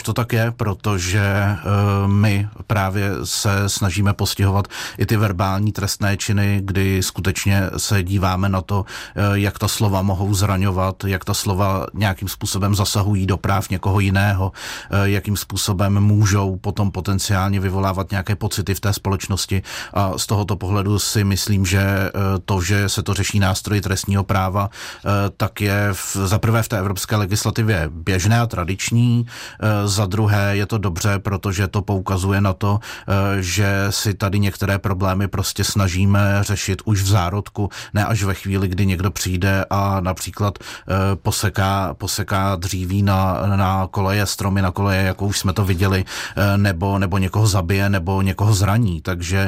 to tak je, protože my právě se snažíme postihovat i ty verbální trestné činy, kdy skutečně se díváme na to, jak ta slova mohou zraňovat, jak ta slova nějakým způsobem zasahují do práv někoho jiného, jakým způsobem můžou potom potenciálně vyvolávat nějaké pocity v té společnosti. A z tohoto pohledu si myslím, že to, že se to řeší nástroji trestního práva, tak je za prvé v té evropské legislativě běžné a tradiční, za druhé je to dobře, protože to poukazuje na to, že si tady některé problémy prostě snažíme řešit už v zárodku, ne až ve chvíli, kdy někdo přijde a například poseká dříví na koleje, stromy na koleje, jako už jsme to viděli, nebo někoho zabije, nebo někoho zraní. Takže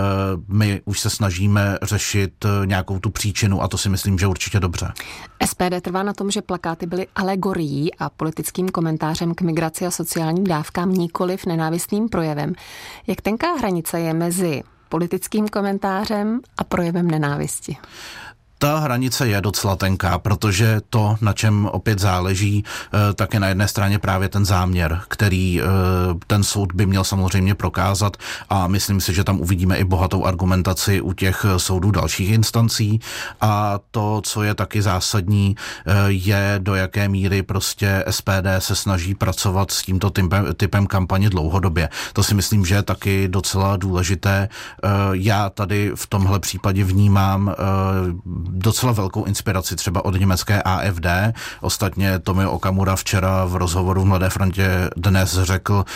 my už se snažíme řešit nějakou tu příčinu a to si myslím, že určitě dobře. SPD trvá na tom, že plakáty byly alegorií a politickým komentářem k migraci a sociálním dávkám, nikoliv nenávistným projevem. Jak tenká hranice je mezi politickým komentářem a projevem nenávisti? Ta hranice je docela tenká, protože to, na čem opět záleží, tak je na jedné straně právě ten záměr, který ten soud by měl samozřejmě prokázat a myslím si, že tam uvidíme i bohatou argumentaci u těch soudů dalších instancí a to, co je taky zásadní, je do jaké míry prostě SPD se snaží pracovat s tímto typem kampaně dlouhodobě. To si myslím, že je taky docela důležité. Já tady v tomhle případě vnímám docela velkou inspiraci třeba od německé AfD. Ostatně Tomio Okamura včera v rozhovoru v Mladé frontě dnes řekl,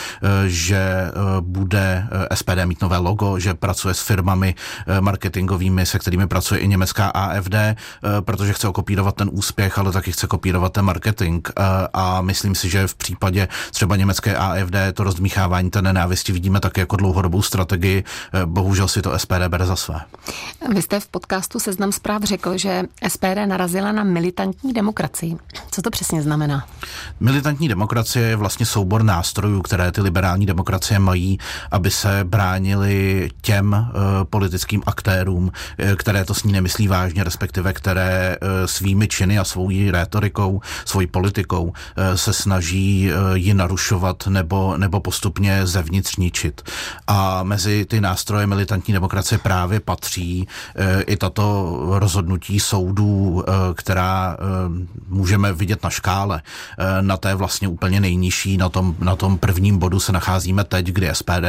že bude SPD mít nové logo, že pracuje s firmami marketingovými, se kterými pracuje i německá AfD, protože chce okopírovat ten úspěch, ale taky chce kopírovat ten marketing. A myslím si, že v případě třeba německé AfD to rozdmíchávání té nenávisti vidíme také jako dlouhodobou strategii. Bohužel si to SPD bere za své. Vy jste v podcastu Seznam zpráv řekl, že SPD narazila na militantní demokracii. Co to přesně znamená? Militantní demokracie je vlastně soubor nástrojů, které ty liberální demokracie mají, aby se bránili těm politickým aktérům, které to s ní nemyslí vážně, respektive které svými činy a svou rétorikou, svojí politikou se snaží ji narušovat nebo postupně zevnitř ničit. A mezi ty nástroje militantní demokracie právě patří i tato rozhodnutí soudů, která můžeme vidět na škále. Na té vlastně úplně nejnižší, na tom prvním bodu se nacházíme teď, kdy SPD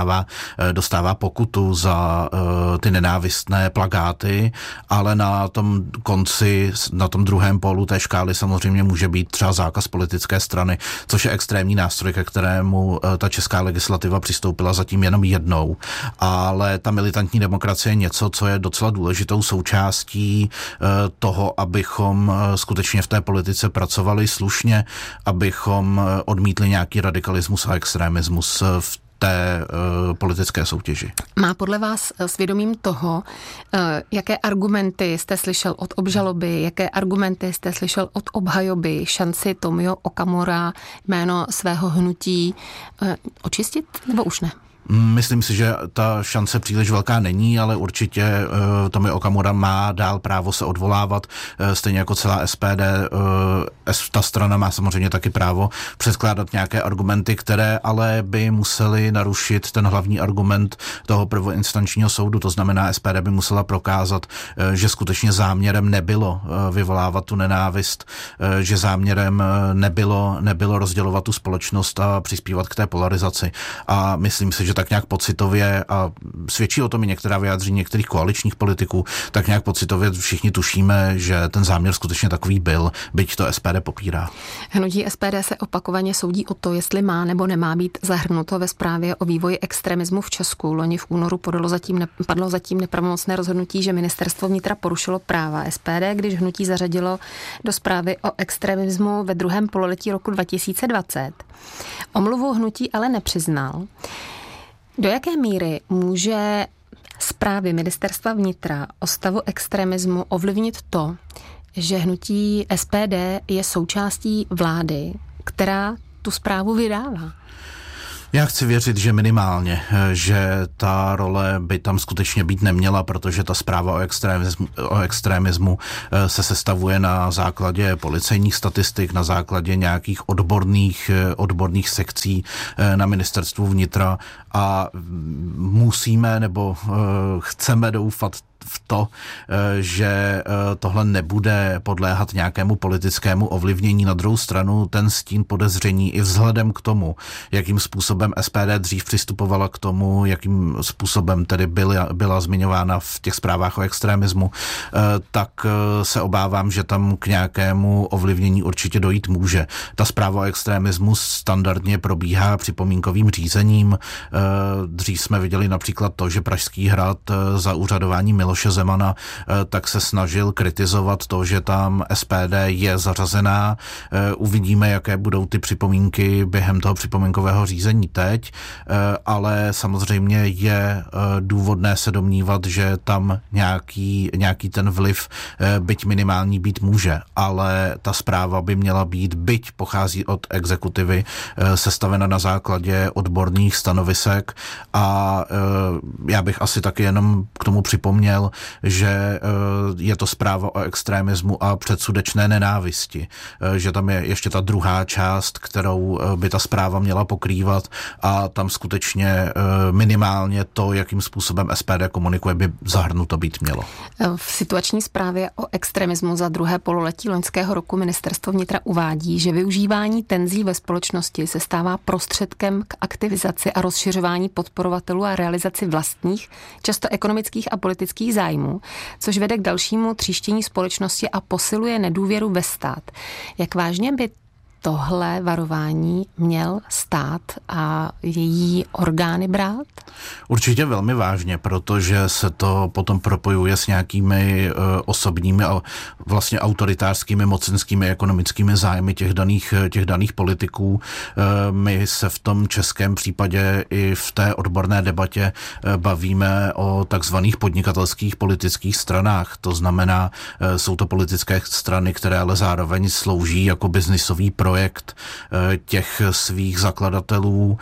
dostává pokutu za ty nenávistné plakáty, ale na tom konci, na tom druhém pólu té škály samozřejmě může být třeba zákaz politické strany, což je extrémní nástroj, ke kterému ta česká legislativa přistoupila zatím jenom jednou. Ale ta militantní demokracie je něco, co je docela důležitou součástí toho, abychom skutečně v té politice pracovali slušně, abychom odmítli nějaký radikalismus a extremismus v té politické soutěži. Má podle vás svědomím toho, jaké argumenty jste slyšel od obžaloby, jaké argumenty jste slyšel od obhajoby, šanci Tomio Okamura jméno svého hnutí očistit, nebo už ne? Myslím si, že ta šance příliš velká není, ale určitě Tomio Okamura má dál právo se odvolávat, stejně jako celá SPD. Ta strana má samozřejmě taky právo předkládat nějaké argumenty, které ale by musely narušit ten hlavní argument toho prvoinstančního soudu. To znamená, SPD by musela prokázat, že skutečně záměrem nebylo vyvolávat tu nenávist, že záměrem nebylo rozdělovat tu společnost a přispívat k té polarizaci. A myslím si, že tak nějak pocitově, a svědčí o tom i některá vyjádření některých koaličních politiků, tak nějak pocitově všichni tušíme, že ten záměr skutečně takový byl, byť to SPD popírá. Hnutí SPD se opakovaně soudí o to, jestli má nebo nemá být zahrnuto ve zprávě o vývoji extremismu v Česku. Loni v únoru padlo zatím nepravomocné rozhodnutí, že ministerstvo vnitra porušilo práva SPD, když hnutí zařadilo do zprávy o extremismu ve druhém pololetí roku 2020. Omluvu hnutí ale nepřiznal. Do jaké míry může zprávy ministerstva vnitra o stavu extremismu ovlivnit to, že hnutí SPD je součástí vlády, která tu zprávu vydává? Já chci věřit, že minimálně, že ta role by tam skutečně být neměla, protože ta zpráva o extremismu se sestavuje na základě policejních statistik, na základě nějakých odborných sekcí na ministerstvu vnitra a musíme nebo chceme doufat v to, že tohle nebude podléhat nějakému politickému ovlivnění. Na druhou stranu ten stín podezření i vzhledem k tomu, jakým způsobem SPD dřív přistupovala k tomu, jakým způsobem tedy byla zmiňována v těch zprávách o extremismu, tak se obávám, že tam k nějakému ovlivnění určitě dojít může. Ta zpráva o extremismu standardně probíhá připomínkovým řízením. Dřív jsme viděli například to, že Pražský hrad za úřadování Miloše Zemana tak se snažil kritizovat to, že tam SPD je zařazená. Uvidíme, jaké budou ty připomínky během toho připomínkového řízení teď, ale samozřejmě je důvodné se domnívat, že tam nějaký ten vliv, byť minimální, být může, ale ta zpráva by měla být, byť pochází od exekutivy, sestavena na základě odborných stanovisek a já bych asi taky jenom k tomu připomněl, že je to zpráva o extremismu a předsudečné nenávisti, že tam je ještě ta druhá část, kterou by ta zpráva měla pokrývat a tam skutečně minimálně to, jakým způsobem SPD komunikuje, by zahrnuto být mělo. V situační zprávě o extremismu za druhé pololetí loňského roku ministerstvo vnitra uvádí, že využívání tenzí ve společnosti se stává prostředkem k aktivizaci a rozšiřování podporovatelů a realizaci vlastních, často ekonomických a politických zájmů, což vede k dalšímu tříštění společnosti a posiluje nedůvěru ve stát. Jak vážně by tohle varování měl stát a její orgány brát? Určitě velmi vážně, protože se to potom propojuje s nějakými osobními a vlastně autoritářskými, mocenskými, ekonomickými zájmy těch daných politiků. My se v tom českém případě i v té odborné debatě bavíme o takzvaných podnikatelských politických stranách. To znamená, jsou to politické strany, které ale zároveň slouží jako biznisový projekt těch svých zakladatelů.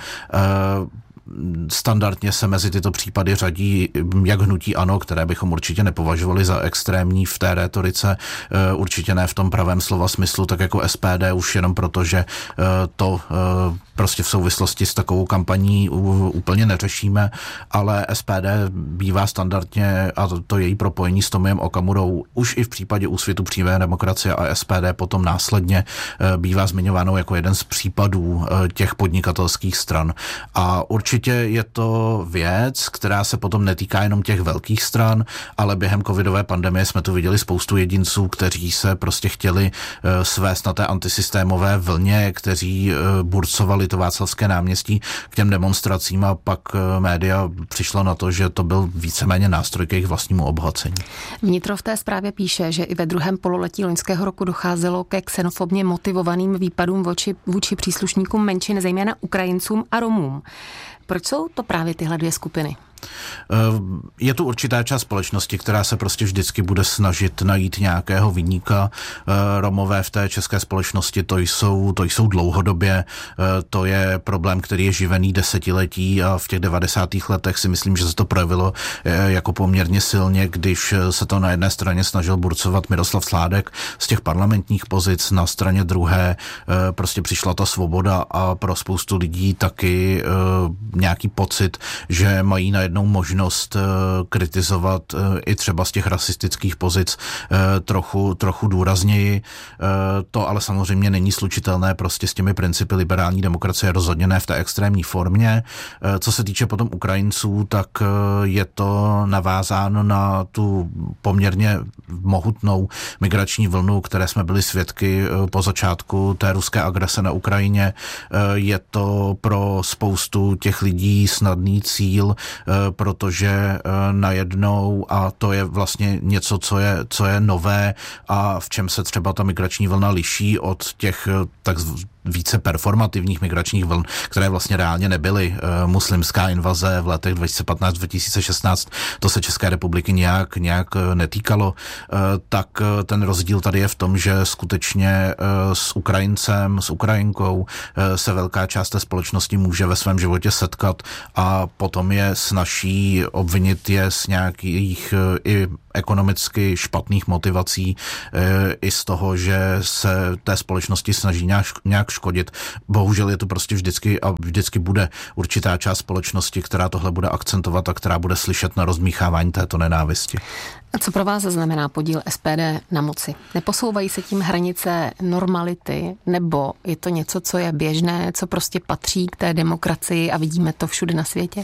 Standardně se mezi tyto případy řadí jak hnutí ANO, které bychom určitě nepovažovali za extrémní v té rétorice, určitě ne v tom pravém slova smyslu, tak jako SPD už jenom proto, že to prostě v souvislosti s takovou kampaní úplně neřešíme, ale SPD bývá standardně, a to její propojení s Tomiem Okamurou už i v případě Úsvitu přímé demokracie a SPD potom následně bývá zmiňováno jako jeden z případů těch podnikatelských stran. A určitě je to věc, která se potom netýká jenom těch velkých stran, ale během covidové pandemie jsme tu viděli spoustu jedinců, kteří se prostě chtěli svést na té antisystémové vlně, kteří burcovali to Václavské náměstí k těm demonstracím a pak média přišlo na to, že to byl víceméně nástroj k jejich vlastnímu obohacení. Vnitro v té zprávě píše, že i ve druhém pololetí loňského roku docházelo ke xenofobně motivovaným výpadům vůči příslušníkům menšin, zejména Ukrajincům a Romům. Proč jsou to právě tyhle dvě skupiny? Je tu určitá část společnosti, která se prostě vždycky bude snažit najít nějakého viníka. Romové v té české společnosti to jsou dlouhodobě. To je problém, který je živený desetiletí a v těch 90. letech si myslím, že se to projevilo jako poměrně silně, když se to na jedné straně snažil burcovat Miroslav Sládek z těch parlamentních pozic, na straně druhé prostě přišla ta svoboda a pro spoustu lidí taky nějaký pocit, že mají najednou možnost kritizovat i třeba z těch rasistických pozic trochu důrazněji. To ale samozřejmě není slučitelné prostě s těmi principy liberální demokracie, rozhodně ne v té extrémní formě. Co se týče potom Ukrajinců, tak je to navázáno na tu poměrně mohutnou migrační vlnu, které jsme byli svědky po začátku té ruské agrese na Ukrajině. Je to pro spoustu těch lidí snadný cíl, protože najednou, a to je vlastně něco, co je nové a v čem se třeba ta migrační vlna liší od těch více performativních migračních vln, které vlastně reálně nebyly. Muslimská invaze v letech 2015-2016, to se České republiky nějak netýkalo, tak ten rozdíl tady je v tom, že skutečně s Ukrajincem, s Ukrajinkou se velká část té společnosti může ve svém životě setkat a potom je snazší obvinit je z nějakých i ekonomicky špatných motivací, i z toho, že se té společnosti snaží nějak škodit. Bohužel je tu prostě vždycky bude určitá část společnosti, která tohle bude akcentovat a která bude slyšet na rozdmíchávání této nenávisti. A co pro vás znamená podíl SPD na moci? Neposouvají se tím hranice normality, nebo je to něco, co je běžné, co prostě patří k té demokracii a vidíme to všude na světě?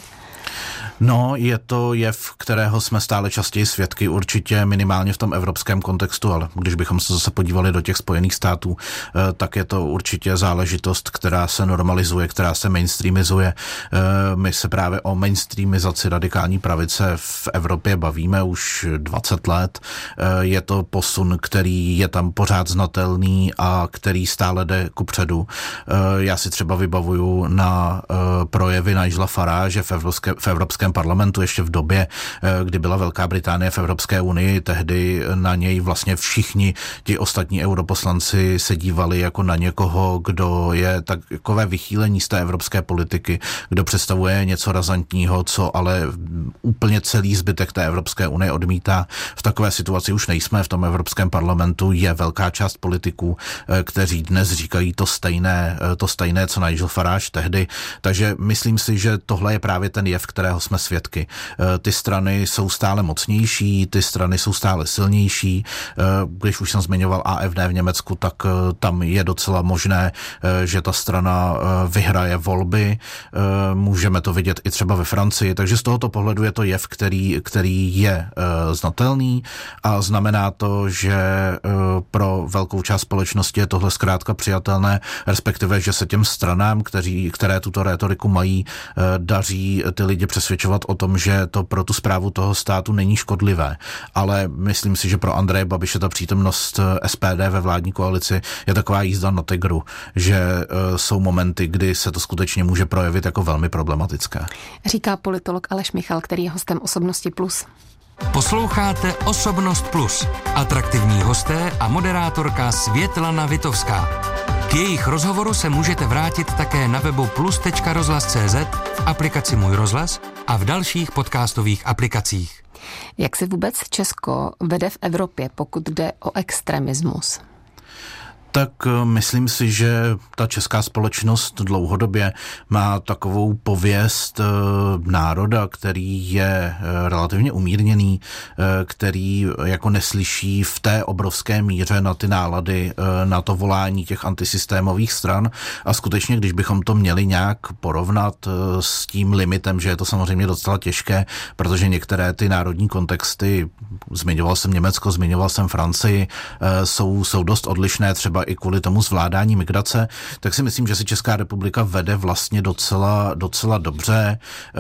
No, je to jev, kterého jsme stále častěji svědky, určitě minimálně v tom evropském kontextu, ale když bychom se zase podívali do těch Spojených států, tak je to určitě záležitost, která se normalizuje, která se mainstreamizuje. My se právě o mainstreamizaci radikální pravice v Evropě bavíme už 20 let. Je to posun, který je tam pořád znatelný a který stále jde kupředu. Já si třeba vybavuju na projevy Nigela Farage v Evropském parlamentu ještě v době, kdy byla Velká Británie v Evropské unii, tehdy na něj vlastně všichni ti ostatní europoslanci se dívali jako na někoho, kdo je takové vychýlení z té evropské politiky, kdo představuje něco razantního, co ale úplně celý zbytek té Evropské unie odmítá. V takové situaci už nejsme. V tom Evropském parlamentu je velká část politiků, kteří dnes říkají to stejné, co Nigel Farage tehdy. Takže myslím si, že tohle je právě ten jev, kterého jsme svědky. Ty strany jsou stále mocnější, ty strany jsou stále silnější. Když už jsem zmiňoval AfD v Německu, tak tam je docela možné, že ta strana vyhraje volby. Můžeme to vidět i třeba ve Francii, takže z tohoto pohledu je to jev, který je znatelný a znamená to, že pro velkou část společnosti je tohle zkrátka přijatelné, respektive, že se těm stranám, které tuto rétoriku mají, daří ty lidi přesvědčovat o tom, že to pro tu správu toho státu není škodlivé. Ale myslím si, že pro Andreje Babiše ta přítomnost SPD ve vládní koalici je taková jízda na tygru, že jsou momenty, kdy se to skutečně může projevit jako velmi problematické. Říká politolog Aleš Michal, který je hostem Osobnosti Plus. Posloucháte Osobnost Plus. Atraktivní hosté a moderátorka Světlana Vitovská. K jejich rozhovoru se můžete vrátit také na webu plus.rozhlas.cz, v aplikaci Můj rozhlas a v dalších podcastových aplikacích. Jak se vůbec Česko vede v Evropě, pokud jde o extremismus? Tak myslím si, že ta česká společnost dlouhodobě má takovou pověst národa, který je relativně umírněný, který jako neslyší v té obrovské míře na ty nálady, na to volání těch antisystémových stran a skutečně, když bychom to měli nějak porovnat s tím limitem, že je to samozřejmě docela těžké, protože některé ty národní kontexty, zmiňoval jsem Německo, zmiňoval jsem Francii, jsou dost odlišné, třeba i kvůli tomu zvládání migrace, tak si myslím, že si Česká republika vede vlastně docela dobře,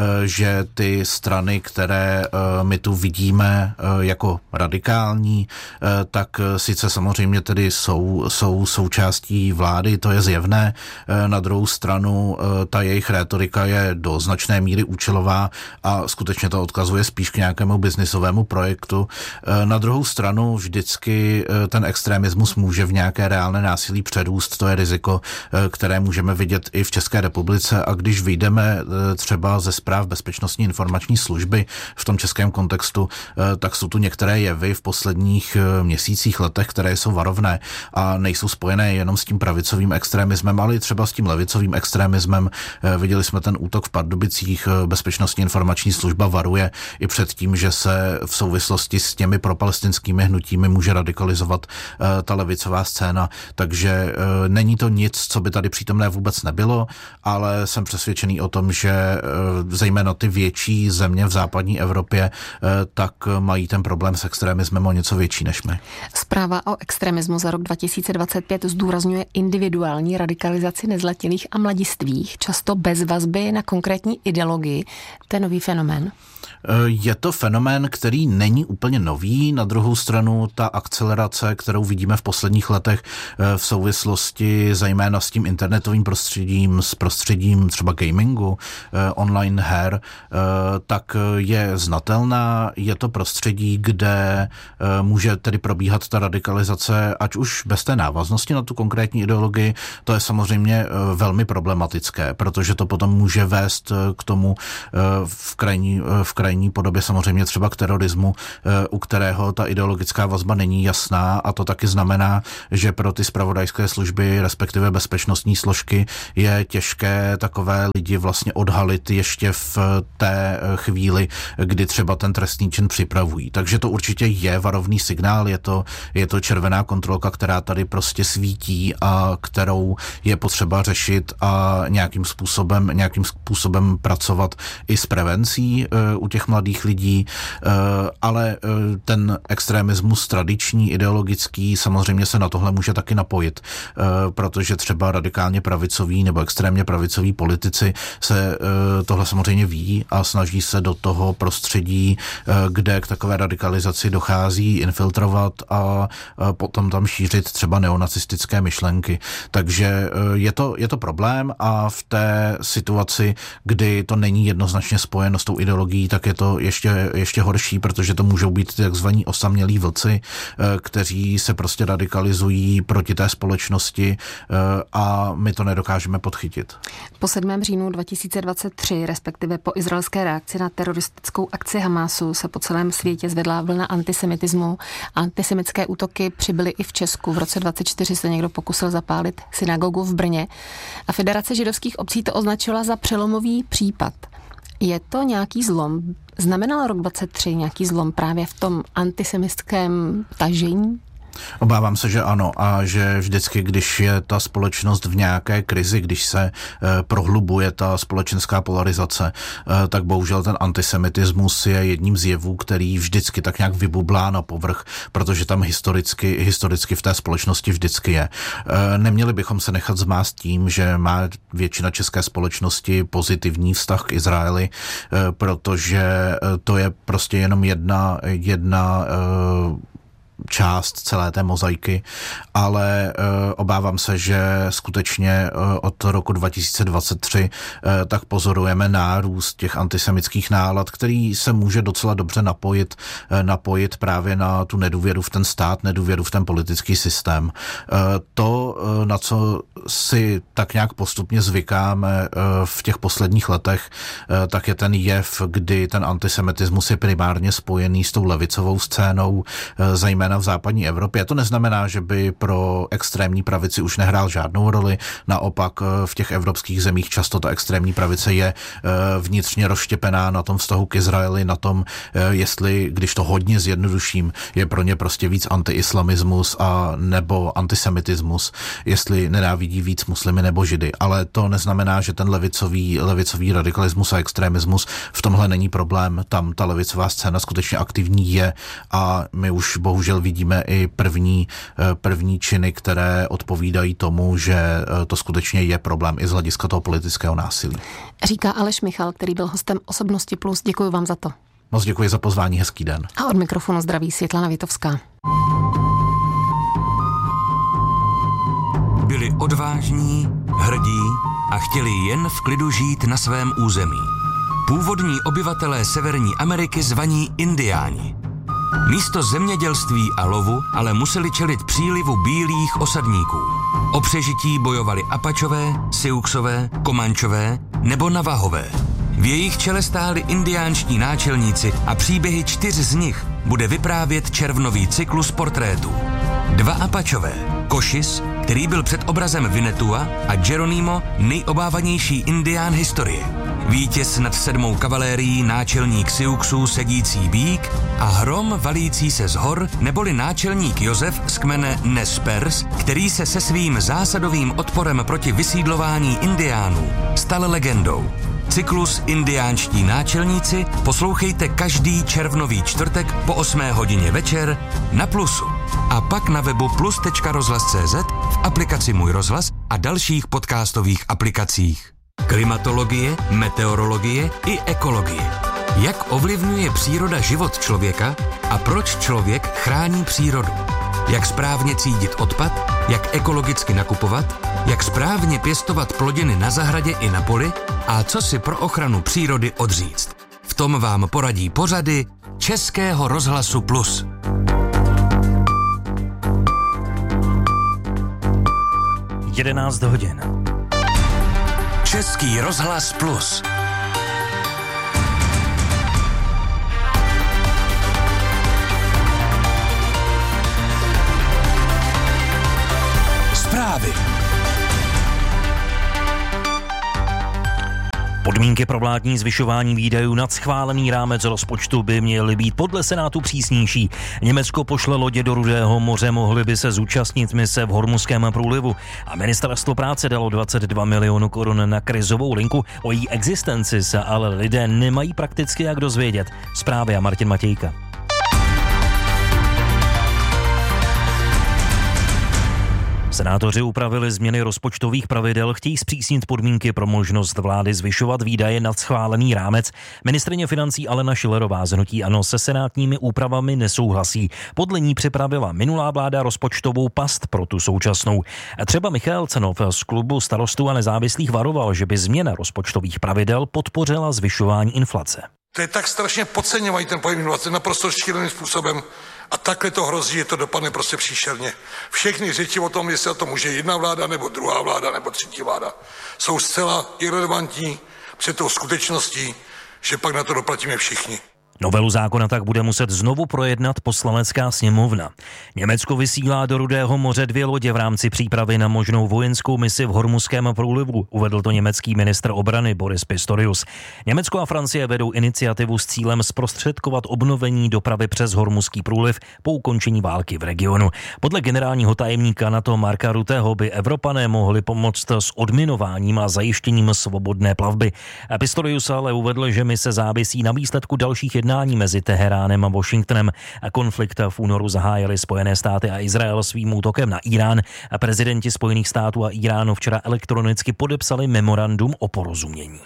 že ty strany, které my tu vidíme jako radikální, tak sice samozřejmě tedy jsou součástí vlády, to je zjevné. Na druhou stranu ta jejich rétorika je do značné míry účelová a skutečně to odkazuje spíš k nějakému biznisovému projektu. Na druhou stranu vždycky ten extremismus může v nějaké reálné násilí předůst, to je riziko, které můžeme vidět i v České republice a když vyjdeme třeba ze zpráv Bezpečnostní informační služby v tom českém kontextu, tak jsou tu některé jevy v posledních měsících, letech, které jsou varovné a nejsou spojené jenom s tím pravicovým extremismem, ale i třeba s tím levicovým extremismem. Viděli jsme ten útok v Pardubicích, Bezpečnostní informační služba varuje i před tím, že se v souvislosti s těmi propalestinskými hnutími může radikalizovat ta levicová scéna, takže není to nic, co by tady přítomné vůbec nebylo, ale jsem přesvědčený o tom, že zejména ty větší země v západní Evropě tak mají ten problém s extremismem o něco větší než my. Zpráva o extremismu za rok 2025 zdůrazňuje individuální radikalizaci nezletilých a mladistvých, často bez vazby na konkrétní ideologii. To je nový fenomén. Je to fenomén, který není úplně nový. Na druhou stranu ta akcelerace, kterou vidíme v posledních letech, v souvislosti zejména s tím internetovým prostředím, s prostředím třeba gamingu, online her, tak je znatelná. Je to prostředí, kde může tedy probíhat ta radikalizace, ať už bez té návaznosti na tu konkrétní ideologii. To je samozřejmě velmi problematické, protože to potom může vést k tomu v krajní podobě samozřejmě třeba k terorismu, u kterého ta ideologická vazba není jasná, a to taky znamená, že pro ty zpravodajské služby, respektive bezpečnostní složky, je těžké takové lidi vlastně odhalit ještě v té chvíli, kdy třeba ten trestný čin připravují. Takže to určitě je varovný signál, je to červená kontrolka, která tady prostě svítí a kterou je potřeba řešit a nějakým způsobem pracovat i s prevencí u těch mladých lidí, ale ten extremismus tradiční, ideologický, samozřejmě se na tohle může taky napojit, protože třeba radikálně pravicoví nebo extrémně pravicoví politici se tohle samozřejmě ví a snaží se do toho prostředí, kde k takové radikalizaci dochází, infiltrovat a potom tam šířit třeba neonacistické myšlenky. Takže je to problém a v té situaci, kdy to není jednoznačně spojeno s tou ideologií, tak je to ještě horší, protože to můžou být takzvaní osamělí vlci, kteří se prostě radikalizují proti té společnosti a my to nedokážeme podchytit. Po 7. říjnu 2023, respektive po izraelské reakci na teroristickou akci Hamásu, se po celém světě zvedla vlna antisemitismu. Antisemitské útoky přibyly i v Česku. V roce 2024 se někdo pokusil zapálit synagogu v Brně a Federace židovských obcí to označila za přelomový případ. Je to nějaký zlom? Znamenal rok 2023 nějaký zlom právě v tom antisemitském tažení? Obávám se, že ano a že vždycky, když je ta společnost v nějaké krizi, když se prohlubuje ta společenská polarizace, tak bohužel ten antisemitismus je jedním z jevů, který vždycky tak nějak vybublá na povrch, protože tam historicky v té společnosti vždycky je. Neměli bychom se nechat zmást tím, že má většina české společnosti pozitivní vztah k Izraeli, protože to je prostě jenom jedna část celé té mozaiky, ale obávám se, že skutečně od roku 2023 tak pozorujeme nárůst těch antisemitských nálad, který se může docela dobře napojit právě na tu nedůvěru v ten stát, nedůvěru v ten politický systém. To, na co si tak nějak postupně zvykáme v těch posledních letech, tak je ten jev, kdy ten antisemitismus je primárně spojený s tou levicovou scénou, zejména v západní Evropě. To neznamená, že by pro extrémní pravici už nehrál žádnou roli. Naopak v těch evropských zemích často ta extrémní pravice je vnitřně rozštěpená na tom vztahu k Izraeli, na tom, jestli, když to hodně zjednoduším, je pro ně prostě víc antiislamismus a nebo antisemitismus, jestli nenávidí víc muslimy nebo židy. Ale to neznamená, že ten levicový radikalismus a extremismus v tomhle není problém. Tam ta levicová scéna skutečně aktivní je a my už bohužel vidíme i první činy, které odpovídají tomu, že to skutečně je problém i z hlediska toho politického násilí. Říká Aleš Michal, který byl hostem Osobnosti Plus. Děkuji vám za to. Moc děkuji za pozvání, hezký den. A od mikrofonu zdraví Světlana Vitovská. Byli odvážní, hrdí a chtěli jen v klidu žít na svém území. Původní obyvatelé Severní Ameriky zvaní Indiáni. Místo zemědělství a lovu ale museli čelit přílivu bílých osadníků. O přežití bojovali Apačové, Siouxové, Komančové nebo Navahové. V jejich čele stáli indiánští náčelníci a příběhy 4 z nich bude vyprávět červnový cyklus portrétů. 2 Apačové, Cochise, který byl před obrazem Winnetua, a Geronimo, nejobávanější indián historie. Vítěz nad 7. kavalérií, náčelník Siouxů sedící bík a hrom valící se z hor, neboli náčelník Josef z kmene Nez Perce, který se se svým zásadovým odporem proti vysídlování indiánů stal legendou. Cyklus Indiánští náčelníci poslouchejte každý červnový čtvrtek po 8 hodině večer na Plusu. A pak na webu plus.rozhlas.cz, v aplikaci Můj rozhlas a dalších podcastových aplikacích. Klimatologie, meteorologie i ekologie. Jak ovlivňuje příroda život člověka a proč člověk chrání přírodu? Jak správně třídit odpad, jak ekologicky nakupovat, jak správně pěstovat plodiny na zahradě i na poli a co si pro ochranu přírody odříct. V tom vám poradí pořady Českého rozhlasu Plus. Jedenáct hodin. Český rozhlas Plus. Zprávy. Podmínky pro vládní zvyšování výdajů nad schválený rámec rozpočtu by měly být podle Senátu přísnější. Německo pošle lodě do Rudého moře, mohly by se zúčastnit mise v Hormuzském průlivu. A ministerstvo práce dalo 22 milionů korun na krizovou linku. O její existenci se ale lidé nemají prakticky jak dozvědět. Zprávy a Martin Matějka. Senátoři upravili změny rozpočtových pravidel, chtějí zpřísnit podmínky pro možnost vlády zvyšovat výdaje nad schválený rámec. Ministryně financí Alena Schillerová z hnutí ANO se senátními úpravami nesouhlasí. Podle ní připravila minulá vláda rozpočtovou past pro tu současnou. Třeba Michal Cenov z klubu Starostů a nezávislých varoval, že by změna rozpočtových pravidel podpořila zvyšování inflace. To je tak strašně podceňovaný ten pojem inflace, naprosto šíleným způsobem. A takhle to hrozí, že to dopadne prostě příšerně. Všechny řeči o tom, jestli to může jedna vláda, nebo druhá vláda, nebo třetí vláda, jsou zcela irelevantní před tou skutečností, že pak na to doplatíme všichni. Novelu zákona tak bude muset znovu projednat Poslanecká sněmovna. Německo vysílá do Rudého moře 2 lodě v rámci přípravy na možnou vojenskou misi v Hormuzském průlivu, uvedl to německý ministr obrany Boris Pistorius. Německo a Francie vedou iniciativu s cílem zprostředkovat obnovení dopravy přes Hormuzský průliv po ukončení války v regionu. Podle generálního tajemníka NATO Marka Rutteho by Evropané mohli pomoct s odminováním a zajištěním svobodné plavby. Pistorius ale uvedl, že mise závisí na výsledku dalších jednání mezi Teheránem a Washingtonem. Konflikt v únoru zahájili Spojené státy a Izrael svým útokem na Irán. Prezidenti Spojených států a Iránu včera elektronicky podepsali memorandum o porozumění.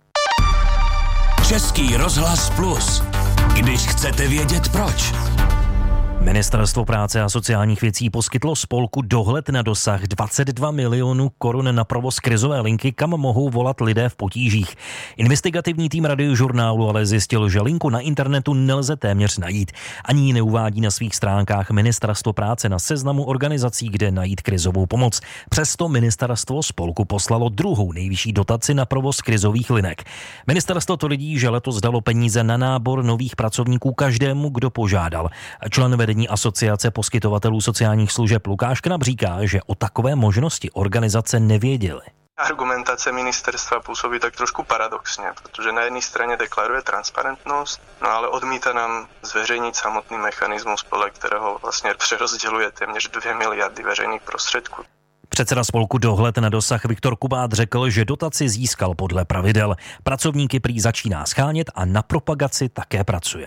Český rozhlas Plus. Když chcete vědět proč. Ministerstvo práce a sociálních věcí poskytlo spolku Dohled na dosah 22 milionů korun na provoz krizové linky, kam mohou volat lidé v potížích. Investigativní tým Radiožurnálu ale zjistil, že linku na internetu nelze téměř najít. Ani ji neuvádí na svých stránkách Ministerstvo práce na seznamu organizací, kde najít krizovou pomoc. Přesto ministerstvo spolku poslalo druhou nejvyšší dotaci na provoz krizových linek. Ministerstvo tvrdí, že letos dalo peníze na nábor nových pracovníků každému, kdo požádal. Člen vedení Asociace poskytovatelů sociálních služeb Lukáš Knap říká, že o takové možnosti organizace nevěděli. Argumentace ministerstva působí tak trošku paradoxně, protože na jedné straně deklaruje transparentnost, no ale odmítá nám zveřejnit samotný mechanismus, podle kterého vlastně přerozděluje téměř 2 miliardy veřejných prostředků. Předseda spolku Dohled na dosah Viktor Kubát řekl, že dotaci získal podle pravidel. Pracovníky prý začíná shánět a na propagaci také pracuje.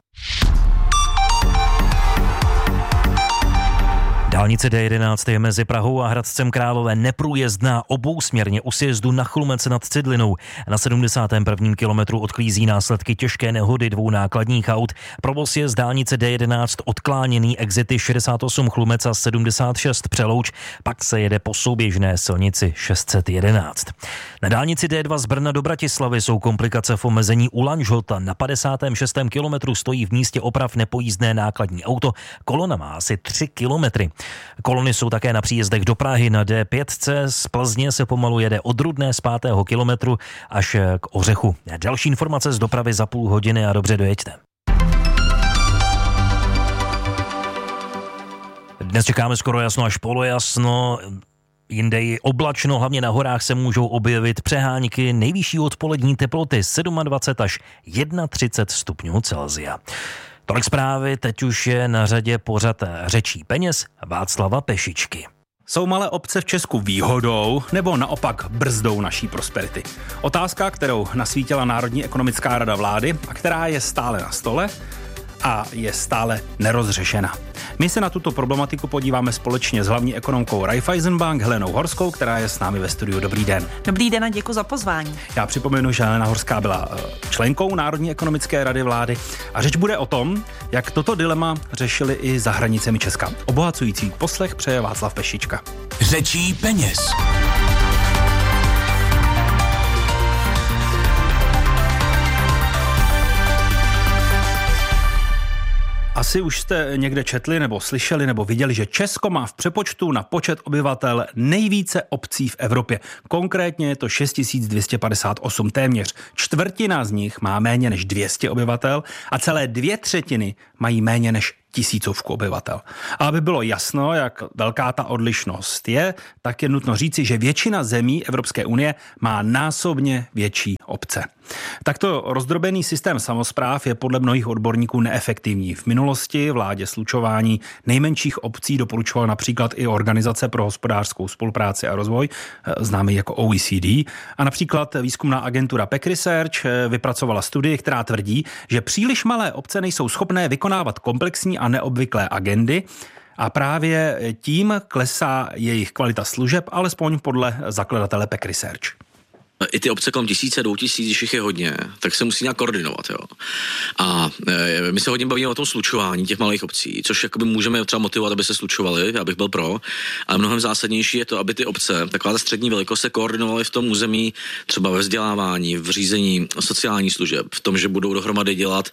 Dálnice D11 je mezi Prahou a Hradcem Králové neprůjezdná obousměrně u sjezdu na Chlumec nad Cidlinou. Na 71. kilometru odklízí následky těžké nehody 2 nákladních aut. Provoz je z dálnice D11 odkláněný, exity 68 Chlumec a 76 Přelouč, pak se jede po souběžné silnici 611. Na dálnici D2 z Brna do Bratislavy jsou komplikace v omezení u Lanžhota. Na 56. kilometru stojí v místě oprav nepojízdné nákladní auto. Kolona má asi 3 kilometry. Kolony jsou také na příjezdech do Prahy. Na D5 z Plzně se pomalu jede od Rudné z 5. kilometru až k Ořechu. Další informace z dopravy za půl hodiny a dobře dojeďte. Dnes čekáme skoro jasno až polojasno. Jinde i oblačno, hlavně na horách se můžou objevit přehánky, nejvyšší odpolední teploty 27 až 31 stupňů Celsia. Tolik zprávy, teď už je na řadě pořad Řečí peněz Václava Pešičky. Jsou malé obce v Česku výhodou nebo naopak brzdou naší prosperity? Otázka, kterou nasvítila Národní ekonomická rada vlády a která je stále na stole a je stále nerozřešena. My se na tuto problematiku podíváme společně s hlavní ekonomkou Raiffeisenbank Helenou Horskou, která je s námi ve studiu. Dobrý den. Dobrý den a děkuji za pozvání. Já připomenu, že Helena Horská byla členkou Národní ekonomické rady vlády a řeč bude o tom, jak toto dilema řešili i za hranicemi Česka. Obohacující poslech přeje Václav Pešička. Řečí peněz. Asi už jste někde četli nebo slyšeli nebo viděli, že Česko má v přepočtu na počet obyvatel nejvíce obcí v Evropě. Konkrétně je to 6258, téměř čtvrtina z nich má méně než 200 obyvatel a celé 2/3 mají méně než 1000 obyvatel. A aby bylo jasno, jak velká ta odlišnost je, tak je nutno říci, že většina zemí Evropské unie má násobně větší obce. Takto rozdrobený systém samospráv je podle mnohých odborníků neefektivní. V minulosti vládě slučování nejmenších obcí doporučovala například i Organizace pro hospodářskou spolupráci a rozvoj, známý jako OECD, a například výzkumná agentura PEC Research vypracovala studii, která tvrdí, že příliš malé obce nejsou schopné vykonávat komplexní a neobvyklé agendy a právě tím klesá jejich kvalita služeb, alespoň podle zakladatele PEC Research. I ty obce kolem 1000, 2000, když jich je hodně, tak se musí nějak koordinovat. Jo. A my se hodně bavíme o tom slučování těch malých obcí, což jakoby můžeme třeba motivovat, aby se slučovaly, abych byl pro, ale mnohem zásadnější je to, aby ty obce, taková ta střední velikost, se koordinovaly v tom území, třeba ve vzdělávání, v řízení sociálních služeb, v tom, že budou dohromady dělat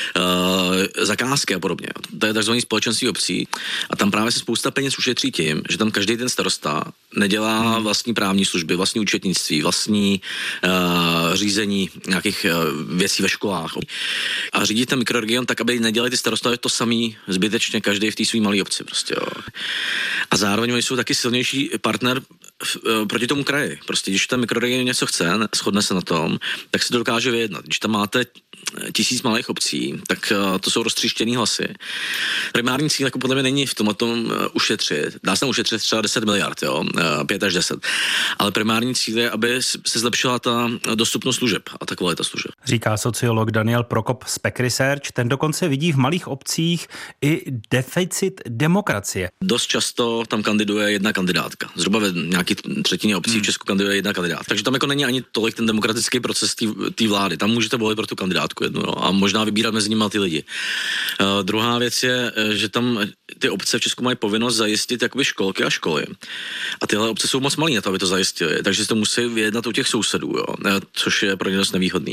zakázky a podobně. To je takzvané společenství obcí a tam právě se spousta peněz ušetří tím, že tam každý ten starosta nedělá vlastní právní služby, vlastní účetnictví, vlastní řízení nějakých věcí ve školách a řídí ten mikroregion tak, aby nedělali ty starostové to samý zbytečně každý v té svý malé obci prostě, jo. A zároveň oni jsou taky silnější partner proti tomu kraji. Prostě když ten mikroregion něco chce, shodne se na tom, tak se to dokáže vyjednat. Když tam máte 1000 malých obcí, tak to jsou roztříštěný hlasy. Primární cíl jako podle mě není v tom ušetřit. Dá se tam ušetřit třeba 10 miliard, jo, 5 až 10. Ale primární cíl je, aby se zlepšila ta dostupnost služeb a ta kvalita služeb. Říká sociolog Daniel Prokop z PEC Research. Ten dokonce vidí v malých obcích i deficit demokracie. Dost často tam kandiduje jedna kandidátka. Zhruba ve nějaký třetině obcí v Česku kandiduje jedna kandidátka. Takže tam jako není ani tolik ten demokratický proces té vlády. Tam můžete volit pro tu kandidátku jednu, no, a možná vybírat mezi nimi ty lidi. Druhá věc je, že tam ty obce v Česku mají povinnost zajistit jakoby školky a školy. A tyhle obce jsou moc malé na to, aby to zajistili, takže si to musí vyjednat u těch sousedů, jo, což je pro ně dost nevýhodný.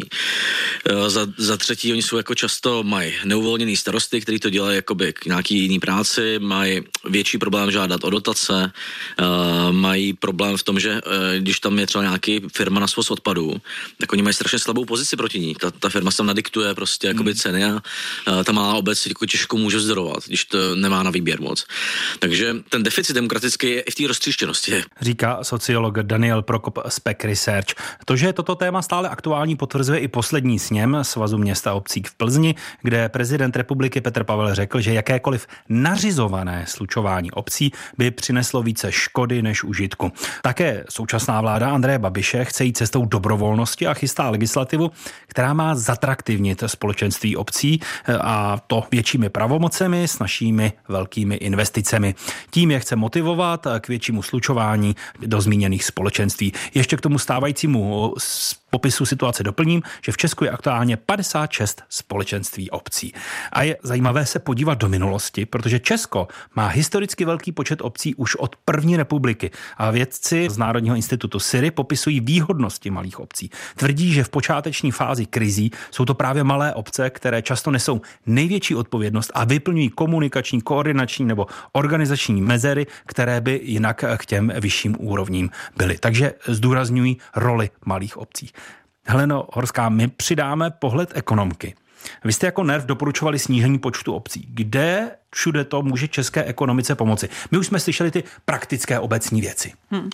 Za třetí, oni jsou jako často mají neuvolněný starosty, kteří to dělají jakoby k nějaký jiný práci, mají větší problém žádat o dotace, mají problém v tom, že když tam je třeba nějaký firma na svoz odpadů, tak oni mají strašně slabou pozici proti ní. Ta firma se tam nadiktuje prostě jakoby ceny a ta malá obec jako těžko může vzdorovat, když to nemá na výběr moc. Takže ten deficit demokratický je i v té roztříštěnosti. Říká sociolog Daniel Prokop z PEC Research. To, že je toto téma stále aktuální, potvrzuje i poslední sněm Svazu měst a obcí v Plzni, kde prezident republiky Petr Pavel řekl, že jakékoliv nařizované slučování obcí by přineslo více škody než užitku. Také současná vláda Andreje Babiše chce jít cestou dobrovolnosti a chystá legislativu, která má zatraktivnit společenství obcí a to většími pravomocemi s našimi velkými investicemi. Tím je chce motivovat k většímu slučování do zmíněných společenství. Ještě k tomu stávajícímu popisu situace doplním, že v Česku je aktuálně 56 společenství obcí. A je zajímavé se podívat do minulosti, protože Česko má historicky velký počet obcí už od první republiky a vědci z Národního institutu SIRI popisují výhodnosti malých obcí. Tvrdí, že v počáteční fázi krizí jsou to právě malé obce, které často nesou největší odpovědnost a vyplňují komunikační, koordinační nebo organizační mezery, které by jinak k těm vyšším úrovním byly. Takže zdůrazňují roli malých obcí. Heleno Horská, my přidáme pohled ekonomky. Vy jste jako NERV doporučovali snížení počtu obcí. Kde všude to může české ekonomice pomoci. My už jsme slyšeli ty praktické obecní věci.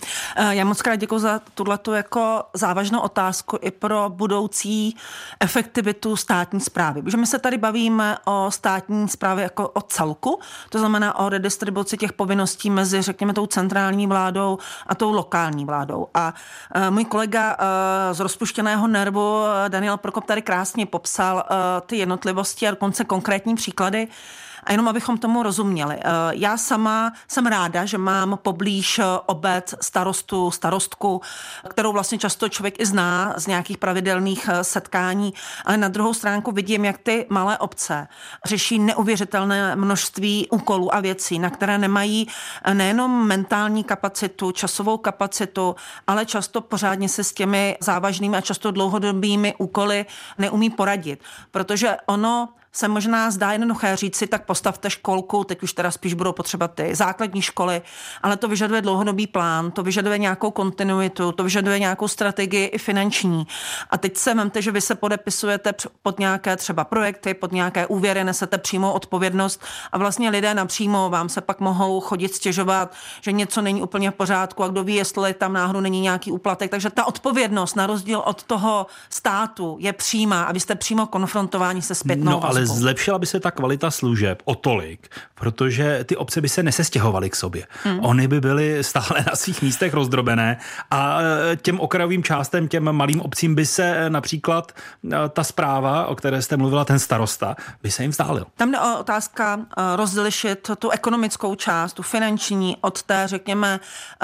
Já moc krát děkuji za tuhletu jako závažnou otázku i pro budoucí efektivitu státní správy. Protože my se tady bavíme o státní správě jako o celku, to znamená o redistribuci těch povinností mezi, řekněme, tou centrální vládou a tou lokální vládou. A můj kolega z rozpuštěného nervu Daniel Prokop tady krásně popsal ty jednotlivosti a dokonce konkrétní příklady. A jenom abychom tomu rozuměli. Já sama jsem ráda, že mám poblíž obec starostku, kterou vlastně často člověk i zná z nějakých pravidelných setkání, ale na druhou stránku vidím, jak ty malé obce řeší neuvěřitelné množství úkolů a věcí, na které nemají nejenom mentální kapacitu, časovou kapacitu, ale často pořádně se s těmi závažnými a často dlouhodobými úkoly neumí poradit. Protože ono se možná zdá jednoduché říci, tak postavte školku, teď už teda spíš budou potřebovat ty základní školy, ale to vyžaduje dlouhodobý plán, to vyžaduje nějakou kontinuitu, to vyžaduje nějakou strategii i finanční. A teď se vemte, že vy se podepisujete pod nějaké třeba projekty, pod nějaké úvěry, nesete přímou odpovědnost a vlastně lidé napřímo vám se pak mohou chodit stěžovat, že něco není úplně v pořádku a kdo ví, jestli tam náhodou není nějaký úplatek. Takže ta odpovědnost na rozdíl od toho státu je přímá a vy jste přímo konfrontováni se zpětnou vazbou. Zlepšila by se ta kvalita služeb o tolik, protože ty obce by se nesestěhovaly k sobě. Ony by byly stále na svých místech rozdrobené a těm okrajovým částem, těm malým obcím by se například ta správa, o které jste mluvila, ten starosta, by se jim vzdálil. Tam jde o otázka rozlišit tu ekonomickou část, tu finanční od té, řekněme,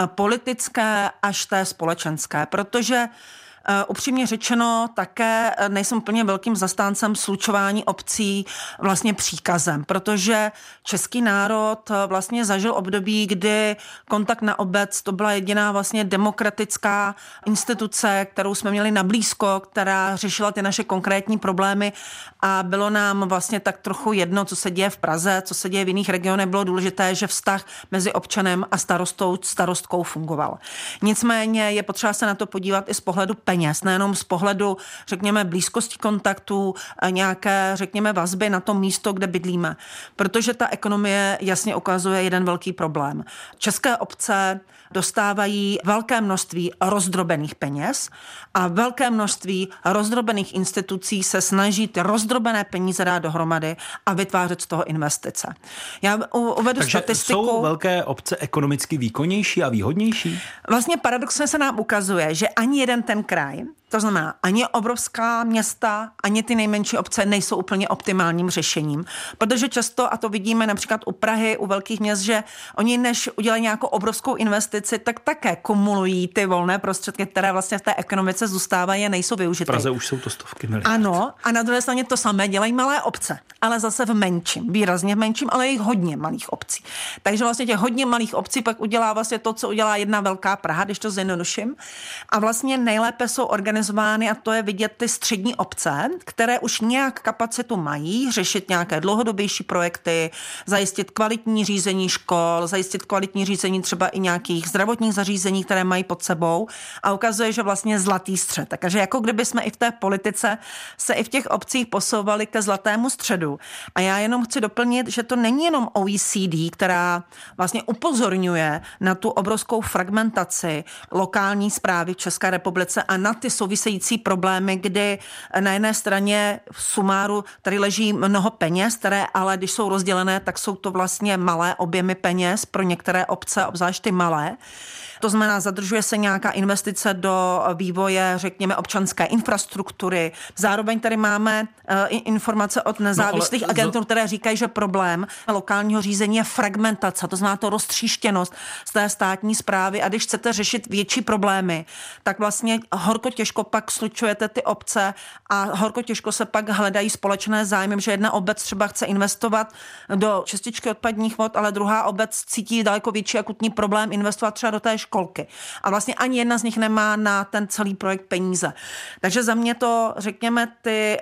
politické až té společenské, protože upřímně řečeno, také nejsem úplně velkým zastáncem slučování obcí vlastně příkazem, protože český národ vlastně zažil období, kdy kontakt na obec to byla jediná vlastně demokratická instituce, kterou jsme měli nablízko, která řešila ty naše konkrétní problémy a bylo nám vlastně tak trochu jedno, co se děje v Praze, co se děje v jiných regionech, bylo důležité, že vztah mezi občanem a starostkou fungoval. Nicméně je potřeba se na to podívat i z pohledu peněz, nejenom z pohledu, řekněme, blízkosti kontaktů, nějaké, řekněme, vazby na to místo, kde bydlíme. Protože ta ekonomie jasně ukazuje jeden velký problém. České obce dostávají velké množství rozdrobených peněz a velké množství rozdrobených institucí se snaží ty rozdrobené peníze dát dohromady a vytvářet z toho investice. Já uvedu Takže statistiku. Jsou velké obce ekonomicky výkonnější a výhodnější? Vlastně paradoxně se nám ukazuje, že ani jeden ten kraj, to znamená, ani obrovská města, ani ty nejmenší obce nejsou úplně optimálním řešením. Protože často, a to vidíme například u Prahy, u velkých měst, že oni než udělají nějakou obrovskou investici, tak také kumulují ty volné prostředky, které vlastně v té ekonomice zůstávají a nejsou využity. V Praze už jsou to stovky miliard. Ano, a na druhé straně to samé dělají malé obce, ale zase v menším, výrazně v menším, ale je hodně malých obcí. Takže vlastně těch hodně malých obcí pak udělá vlastně to, co udělá jedna velká Praha, když to zjednoduším. A vlastně nejlépe jsou organizovány a to je vidět ty střední obce, které už nějak kapacitu mají řešit nějaké dlouhodobější projekty, zajistit kvalitní řízení škol, zajistit kvalitní řízení třeba i nějakých zdravotních zařízení, které mají pod sebou a ukazuje, že vlastně zlatý střed. Takže jako kdyby jsme i v té politice se i v těch obcích posouvali ke zlatému středu. A já jenom chci doplnit, že to není jenom OECD, která vlastně upozorňuje na tu obrovskou fragmentaci lokální správy v České republice a na ty související problémy, kdy na jedné straně v sumáru tady leží mnoho peněz, které ale když jsou rozdělené, tak jsou to vlastně malé objemy peněz pro některé obce, obzvlášť ty malé. To znamená, zadržuje se nějaká investice do vývoje, řekněme, občanské infrastruktury. Zároveň tady máme informace od nezávislých agentur, které říkají, že problém lokálního řízení je fragmentace, to znamená to roztříštěnost z té státní správy a když chcete řešit větší problémy, tak vlastně horko těžko pak slučujete ty obce a horko těžko se pak hledají společné zájmy, že jedna obec třeba chce investovat do čističky odpadních vod, ale druhá obec cítí daleko větší akutní problém investovat třeba do té školky. A vlastně ani jedna z nich nemá na ten celý projekt peníze. Takže za mě to, řekněme, ty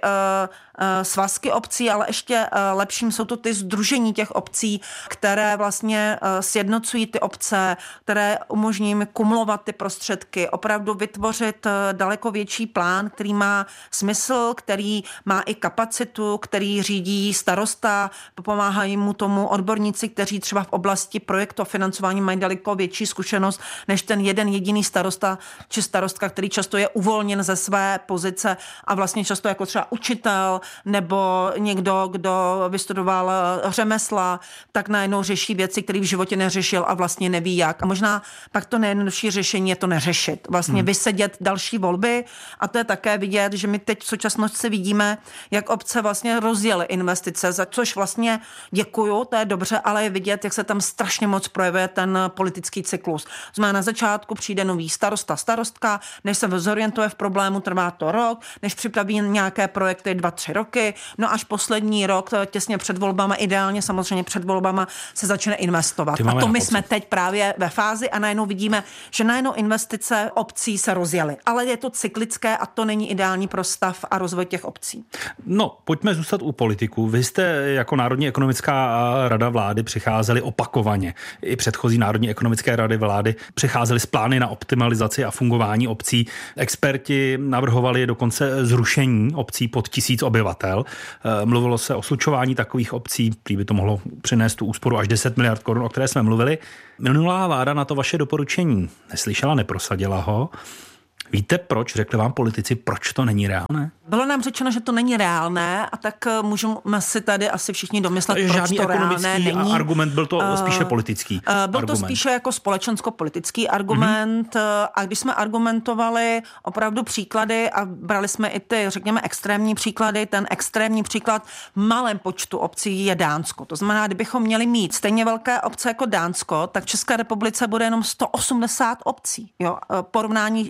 svazky obcí, ale ještě lepším jsou to ty sdružení těch obcí, které vlastně sjednocují ty obce, které umožní jim kumulovat ty prostředky, opravdu vytvořit daleko větší plán, který má smysl, který má i kapacitu, který řídí starosta, pomáhají mu tomu odborníci, kteří třeba v oblasti projektu a financování mají daleko větší zkušenost než ten jeden jediný starosta či starostka, který často je uvolněn ze své pozice a vlastně často jako třeba učitel nebo někdo, kdo vystudoval řemesla, tak najednou řeší věci, které v životě neřešil a vlastně neví jak. A možná pak to nejjednodušší řešení je to neřešit. Vlastně vysedět další volby a to je také vidět, že my teď v současnosti vidíme, jak obce vlastně rozjely investice, za což vlastně děkuju, to je dobře, ale je vidět, jak se tam strašně moc projevuje ten politický cyklus. Znamená, na začátku přijde nový starostka, než se zorientuje v problému, trvá to rok, než připraví nějaké projekty 2-3 roky, no až poslední rok, těsně před volbama, ideálně samozřejmě před volbama se začne investovat. A to my jsme teď právě ve fázi a najednou vidíme, že najednou investice obcí se rozjely. Ale je to cyklické a to není ideální pro stav a rozvoj těch obcí. No, pojďme zůstat u politiků. Vy jste jako Národní ekonomická rada vlády přicházeli opakovaně. I předchozí Národní ekonomické rady vlády přicházely s plány na optimalizaci a fungování obcí. Experti navrhovali dokonce zrušení obcí pod 1000 obyvatel. Mluvilo se o slučování takových obcí, prý by to mohlo přinést tu úsporu až 10 miliard korun, o které jsme mluvili. Minulá vláda na to vaše doporučení neslyšela, neprosadila ho. Víte proč? Řekli vám politici, proč to není reálné? Bylo nám řečeno, že to není reálné a tak můžeme si tady asi všichni domyslet, proč žádný to reálné není. Argument, byl to spíše politický Byl to spíše jako společensko-politický argument a když jsme argumentovali opravdu příklady a brali jsme i ty, řekněme, extrémní příklady, ten extrémní příklad v malém počtu obcí je Dánsko. To znamená, kdybychom měli mít stejně velké obce jako Dánsko, tak v České republice bude jenom 180 obcí. Jo? Porovnání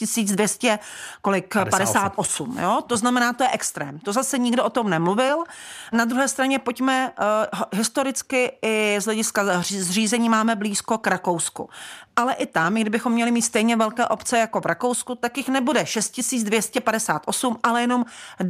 6258, jo? To znamená, to je extrém. To zase nikdo o tom nemluvil. Na druhé straně pojďme historicky i z hlediska zřízení máme blízko k Rakousku. Ale i tam, kdybychom měli mít stejně velké obce jako v Rakousku, tak jich nebude 6258, ale jenom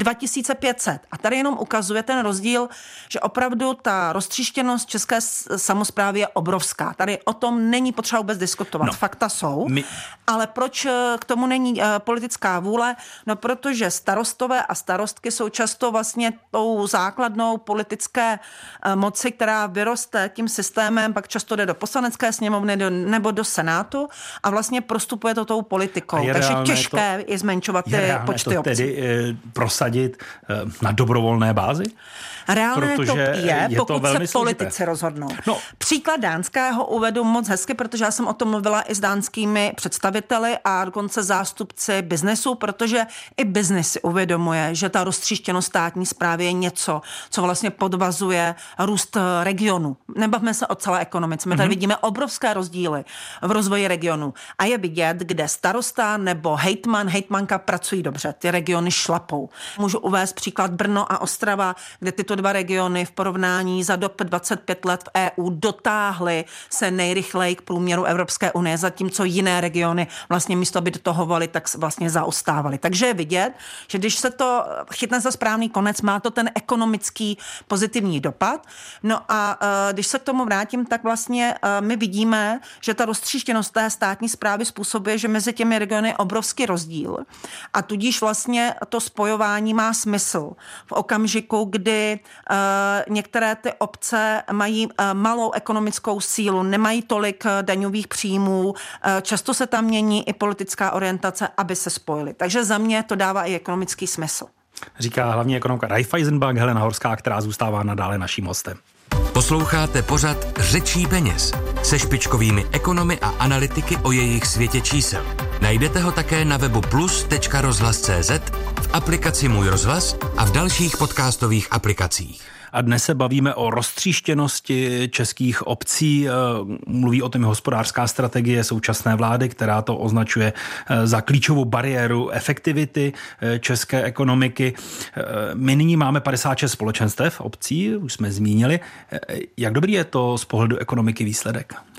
2500. A tady jenom ukazuje ten rozdíl, že opravdu ta roztříštěnost české samosprávy je obrovská. Tady o tom není potřeba vůbec diskutovat. No, fakta jsou. Ale proč k tomu není politická vůle? No, protože starostové a starostky jsou často vlastně tou základnou politické moci, která vyroste tím systémem, pak často jde do poslanecké sněmovny nebo do Senátu a vlastně prostupuje to tou politikou. Takže těžké je zmenšovat ty počty obcí. Tedy prosadit na dobrovolné bázi? Reálné to je, pokud se politici rozhodnou. No. Příklad dánského uvedu moc hezky, protože já jsem o tom mluvila i s dánskými představiteli a dokonce zástupci biznesu, protože i biznes si uvědomuje, že ta roztříštěnost státní správy je něco, co vlastně podvazuje růst regionu. Nebavme se o celé ekonomice. My tady vidíme obrovské rozdíly v rozvoji regionu. A je vidět, kde starosta nebo hejtmanka pracují dobře. Ty regiony šlapou. Můžu uvést příklad Brno a Ostrava, kde tyto dva regiony v porovnání za dob 25 let v EU dotáhly se nejrychleji k průměru Evropské unie, zatímco jiné regiony vlastně místo, aby dotahovaly, tak vlastně zaostávaly. Takže je vidět, že když se to chytne za správný konec, má to ten ekonomický pozitivní dopad. No a když se k tomu vrátím, tak vlastně my vidíme, že ta roztříštěnost té státní správy způsobuje, že mezi těmi regiony je obrovský rozdíl. A tudíž vlastně to spojování má smysl v okamžiku, kdy některé ty obce mají malou ekonomickou sílu, nemají tolik daňových příjmů, často se tam mění i politická orientace, aby se spojily. Takže za mě to dává i ekonomický smysl. Říká hlavní ekonomka Raiffeisenbank Helena Horská, která zůstává nadále naším hostem. Posloucháte pořad Řečí peněz se špičkovými ekonomy a analytiky o jejich světě čísel. Najdete ho také na webu plus.rozhlas.cz, v aplikaci Můj rozhlas a v dalších podcastových aplikacích. A dnes se bavíme o roztříštěnosti českých obcí. Mluví o tom hospodářská strategie současné vlády, která to označuje za klíčovou bariéru efektivity české ekonomiky. My nyní máme 56 společenstev obcí, už jsme zmínili. Jak dobrý je to z pohledu ekonomiky výsledek?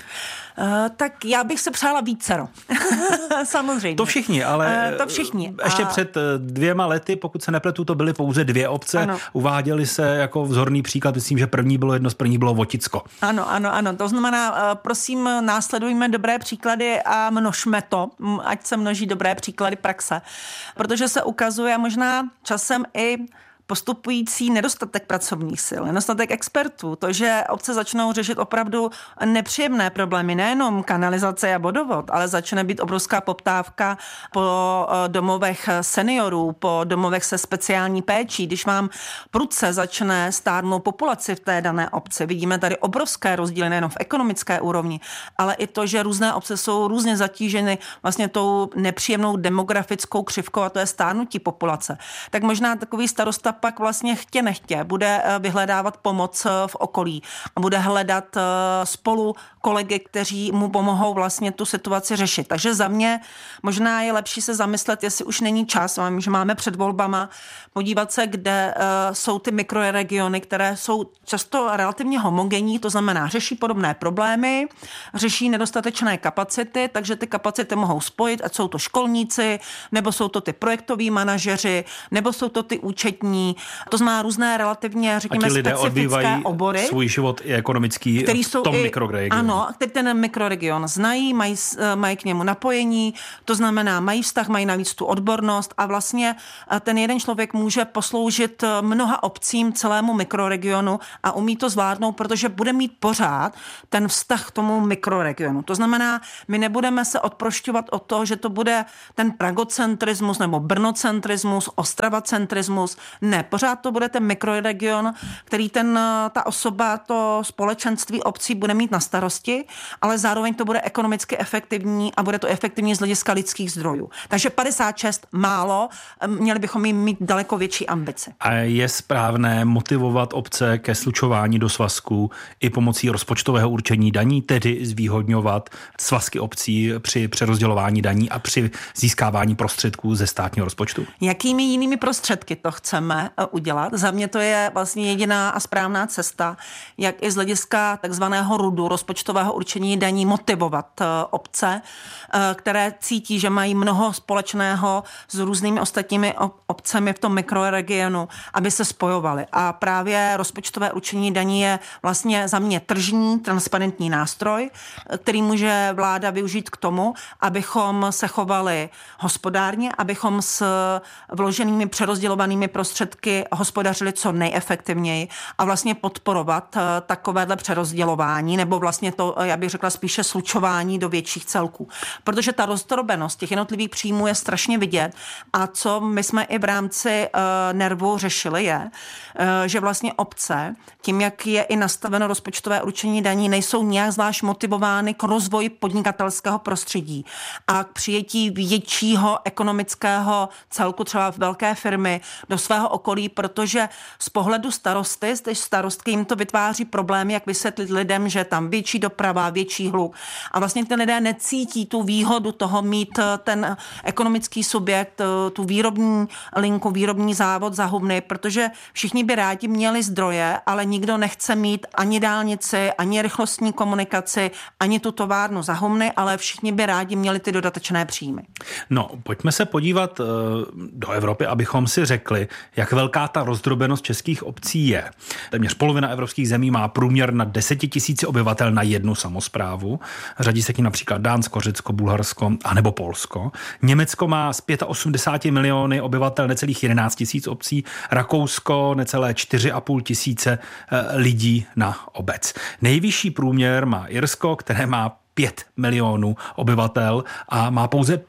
Tak já bych se přála vícero. Samozřejmě. To všichni, ale to všichni. Ještě před 2 lety, pokud se nepletu, to byly pouze 2 obce. Ano. Uváděly se jako vzorný příklad, myslím, že první bylo Voticko. Ano. To znamená, prosím, následujme dobré příklady a množme to, ať se množí dobré příklady praxe. Protože se ukazuje možná časem i postupující nedostatek pracovních sil, nedostatek expertů, to, že obce začnou řešit opravdu nepříjemné problémy, nejenom kanalizace a vodovod, ale začne být obrovská poptávka po domovech seniorů, po domovech se speciální péčí. Když vám prudce začne stárnout populaci v té dané obci, vidíme tady obrovské rozdíly nejenom v ekonomické úrovni, ale i to, že různé obce jsou různě zatíženy vlastně tou nepříjemnou demografickou křivkou, a to je stárnutí populace. Tak možná takový starosta pak vlastně chtě nechtě bude vyhledávat pomoc v okolí a bude hledat spolu kolegy, kteří mu pomohou vlastně tu situaci řešit. Takže za mě možná je lepší se zamyslet, jestli už není čas, že máme před volbama, podívat se, kde jsou ty mikroregiony, které jsou často relativně homogenní, to znamená řeší podobné problémy, řeší nedostatečné kapacity, takže ty kapacity mohou spojit, ať jsou to školníci, nebo jsou to ty projektoví manažeři, nebo jsou to ty účetní. To znamená různé relativně, řekněme, specifické obory. Svůj život i ekonomický v tom mikroregionu. Ano, který ten mikroregion znají, mají k němu napojení, to znamená, mají vztah, mají navíc tu odbornost a vlastně ten jeden člověk může posloužit mnoha obcím, celému mikroregionu a umí to zvládnout, protože bude mít pořád ten vztah k tomu mikroregionu. To znamená, my nebudeme se odprošťovat od toho, že to bude ten pragocentrismus nebo brnocentrismus, ostravacentrismus. Ne, pořád to bude ten mikroregion, který ta osoba, to společenství obcí bude mít na starosti, ale zároveň to bude ekonomicky efektivní a bude to efektivní z hlediska lidských zdrojů. Takže 56 málo, měli bychom jim mít daleko větší ambici. A je správné motivovat obce ke slučování do svazků i pomocí rozpočtového určení daní, tedy zvýhodňovat svazky obcí při přerozdělování daní a při získávání prostředků ze státního rozpočtu? Jakými jinými prostředky to chceme udělat? Za mě to je vlastně jediná a správná cesta, jak i z hlediska takzvaného RUDu, rozpočtového určení daní, motivovat obce, které cítí, že mají mnoho společného s různými ostatními obcemi v tom mikroregionu, aby se spojovaly. A právě rozpočtové určení daní je vlastně za mě tržní, transparentní nástroj, který může vláda využít k tomu, abychom se chovali hospodárně, abychom s vloženými přerozdělovanými prostředky hospodařili co nejefektivněji a vlastně podporovat takovéhle přerozdělování, nebo vlastně to, já bych řekla, spíše slučování do větších celků. Protože ta rozdrobenost těch jednotlivých příjmů je strašně vidět a co my jsme i v rámci NERVu řešili je, že vlastně obce, tím, jak je i nastaveno rozpočtové určení daní, nejsou nějak zvlášť motivovány k rozvoji podnikatelského prostředí a k přijetí většího ekonomického celku, třeba v velké firmy, do svého okolí, protože z pohledu starostky jim to vytváří problémy, jak vysvětlit lidem, že tam větší doprava, větší hluk. A vlastně ty lidé necítí tu výhodu toho mít ten ekonomický subjekt, tu výrobní linku, výrobní závod za hubny, protože všichni by rádi měli zdroje, ale nikdo nechce mít ani dálnici, ani rychlostní komunikaci, ani tu továrnu za humny, ale všichni by rádi měli ty dodatečné příjmy. No, pojďme se podívat do Evropy, abychom si řekli, jak velká ta rozdrobenost českých obcí je. Téměř polovina evropských zemí má průměr na 10 000 obyvatel na jednu samosprávu. Řadí se k ní například Dánsko, Řecko, Bulharsko a nebo Polsko. Německo má z 85 miliony obyvatel necelých 11 000 obcí, Rakousko necelé 4,5 tisíce lidí na obec. Nejvyšší průměr má Irsko, které má 5 milionů obyvatel a má pouze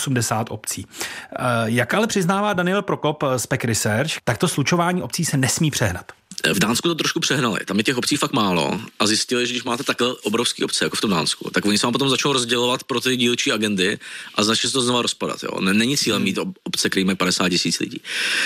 85 obcí. Jak ale přiznává Daniel Prokop z PEC Research, tak to slučování obcí se nesmí přehnat. V Dánsku to trošku přehnali. Tam je těch obcí fakt málo a zjistili, že když máte takhle obrovský obce, jako v tom Dánsku, tak oni se vám potom začnou rozdělovat pro ty dílčí agendy a začne se to znova rozpadat. Jo? Není cílem mít obce, které mají 50 000 lidí.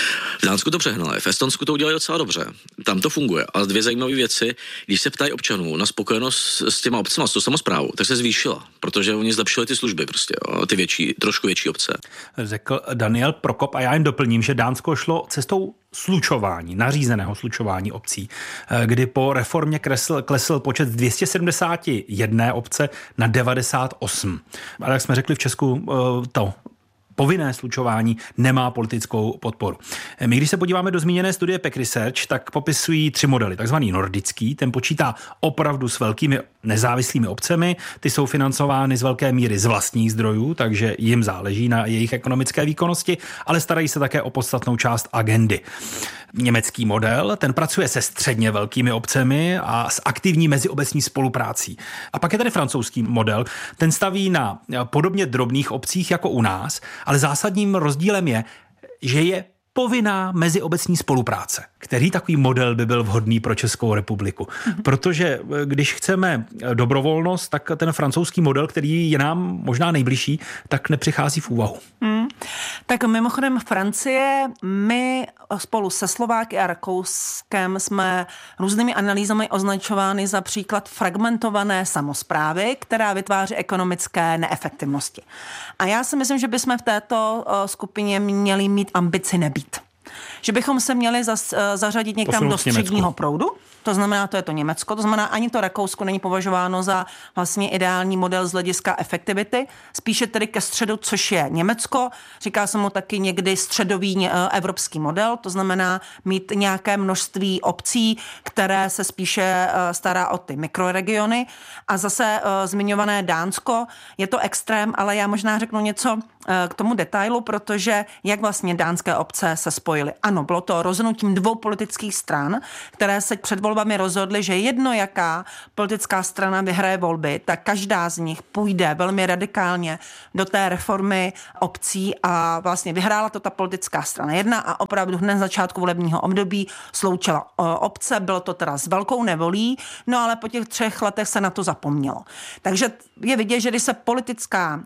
V Dánsku to přehnali, v Estonsku to udělali docela dobře. Tam to funguje. A 2 zajímavé věci, když se ptají občanů na spokojenost s těma obcema, s tou samosprávou, tak se zvýšila, protože oni zlepšili ty služby prostě, jo? Ty trošku větší obce. Řekl Daniel Prokop a já jen doplním, že Dánsko šlo cestou slučování, nařízeného slučování obcí, kdy po reformě klesl počet z 271 obce na 98. Ale jak jsme řekli v Česku, to povinné slučování nemá politickou podporu. My, když se podíváme do zmíněné studie PEC Research, tak popisují 3 modely. Takzvaný nordický, ten počítá opravdu s velkými nezávislými obcemi, ty jsou financovány z velké míry z vlastních zdrojů, takže jim záleží na jejich ekonomické výkonnosti, ale starají se také o podstatnou část agendy. Německý model, ten pracuje se středně velkými obcemi a s aktivní meziobecní spoluprácí. A pak je tady francouzský model, ten staví na podobně drobných obcích jako u nás, ale zásadním rozdílem je, že je povinná meziobecní spolupráce. Který takový model by byl vhodný pro Českou republiku? Protože když chceme dobrovolnost, tak ten francouzský model, který je nám možná nejbližší, tak nepřichází v úvahu. Tak mimochodem Francie, my spolu se Slováky a Rakouskem jsme různými analýzami označovány za příklad fragmentované samosprávy, která vytváří ekonomické neefektivnosti. A já si myslím, že bychom v této skupině měli mít ambici nebýt. Že bychom se měli zařadit někam do středního proudu, to znamená, to je to Německo, to znamená, ani to Rakousko není považováno za vlastně ideální model z hlediska efektivity, spíše tedy ke středu, což je Německo, říká se mu taky někdy středový evropský model, to znamená mít nějaké množství obcí, které se spíše stará o ty mikroregiony a zase zmiňované Dánsko, je to extrém, ale já možná řeknu něco k tomu detailu, protože jak vlastně dánské obce se spojily. Ano, bylo to rozhodnutím 2 politických stran, které se před volbami rozhodly, že jedno jaká politická strana vyhraje volby, tak každá z nich půjde velmi radikálně do té reformy obcí a vlastně vyhrála to ta politická strana jedna a opravdu hned na začátku volebního období sloučila obce, bylo to teda s velkou nevolí, no ale po těch 3 letech se na to zapomnělo. Takže je vidět, že když se politická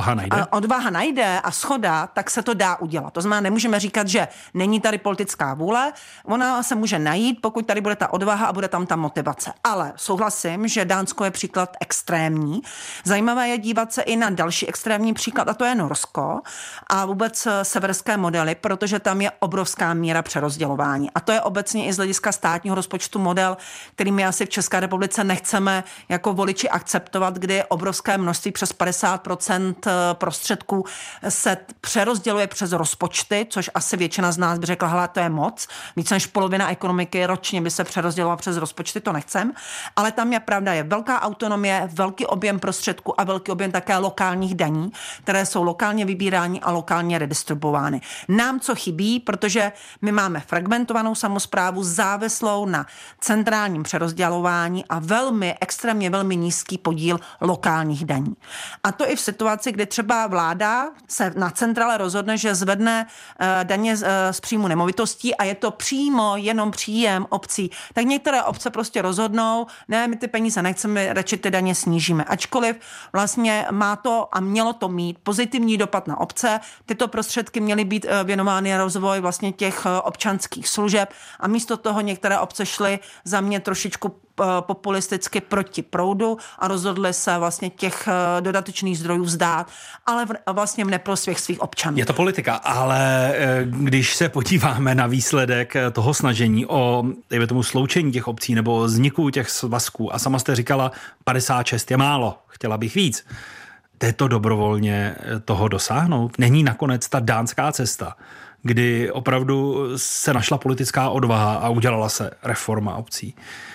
odvaha najde a shoda, tak se to dá udělat. To znamená, nemůžeme říkat, že není tady politická vůle, ona se může najít, pokud tady bude ta odvaha a bude tam ta motivace. Ale souhlasím, že Dánsko je příklad extrémní. Zajímavé je dívat se i na další extrémní příklad, a to je Norsko a vůbec severské modely, protože tam je obrovská míra přerozdělování. A to je obecně i z hlediska státního rozpočtu model, který my asi v České republice nechceme jako voliči akceptovat, kdy je obrovské množství, přes 50% prostředků se přerozděluje přes rozpočty, což asi většina z nás by řekla, hele, to je moc. Více než polovina ekonomiky ročně by se přerozdělovala přes rozpočty, to nechcem. Ale tam je pravda, je velká autonomie, velký objem prostředků a velký objem také lokálních daní, které jsou lokálně vybírány a lokálně redistribuovány. Nám co chybí, protože my máme fragmentovanou samosprávu závislou na centrálním přerozdělování a extrémně velmi nízký podíl lokálních daní. A to i v situaci, kdy třeba vláda se na centrále rozhodne, že zvedne daně z příjmu nemovitostí a je to přímo jenom příjem obcí, tak některé obce prostě rozhodnou, ne, my ty peníze nechceme, radši ty daně snížíme. Ačkoliv vlastně má to a mělo to mít pozitivní dopad na obce, tyto prostředky měly být věnovány rozvoj vlastně těch občanských služeb a místo toho některé obce šly za mě trošičku populisticky proti proudu a rozhodli se vlastně těch dodatečných zdrojů vzdát, ale vlastně v neprospěch svých občanů. Je to politika, ale když se podíváme na výsledek toho snažení o, dejme tomu, sloučení těch obcí nebo vzniku těch svazků a sama jste říkala, 56 je málo, chtěla bych víc. Jde to dobrovolně toho dosáhnout? Není nakonec ta dánská cesta, kdy opravdu se našla politická odvaha a udělala se reforma obcí?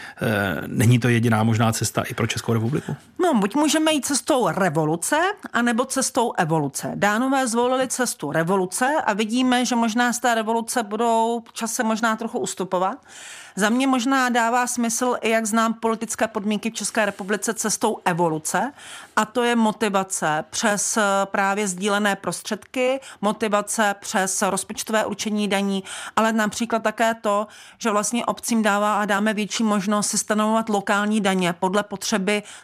Není to jediná možná cesta i pro Českou republiku? No, buď můžeme jít cestou revoluce, anebo cestou evoluce. Dánové zvolili cestu revoluce a vidíme, že možná z té revoluce budou v čase možná trochu ustupovat. Za mě možná dává smysl, i jak znám politické podmínky v České republice, cestou evoluce, a to je motivace přes právě sdílené prostředky, motivace přes rozpočtové určení daní, ale například také to, že vlastně obcím dáme větší možnost si stanovovat lokální daně podle potřeby té lokální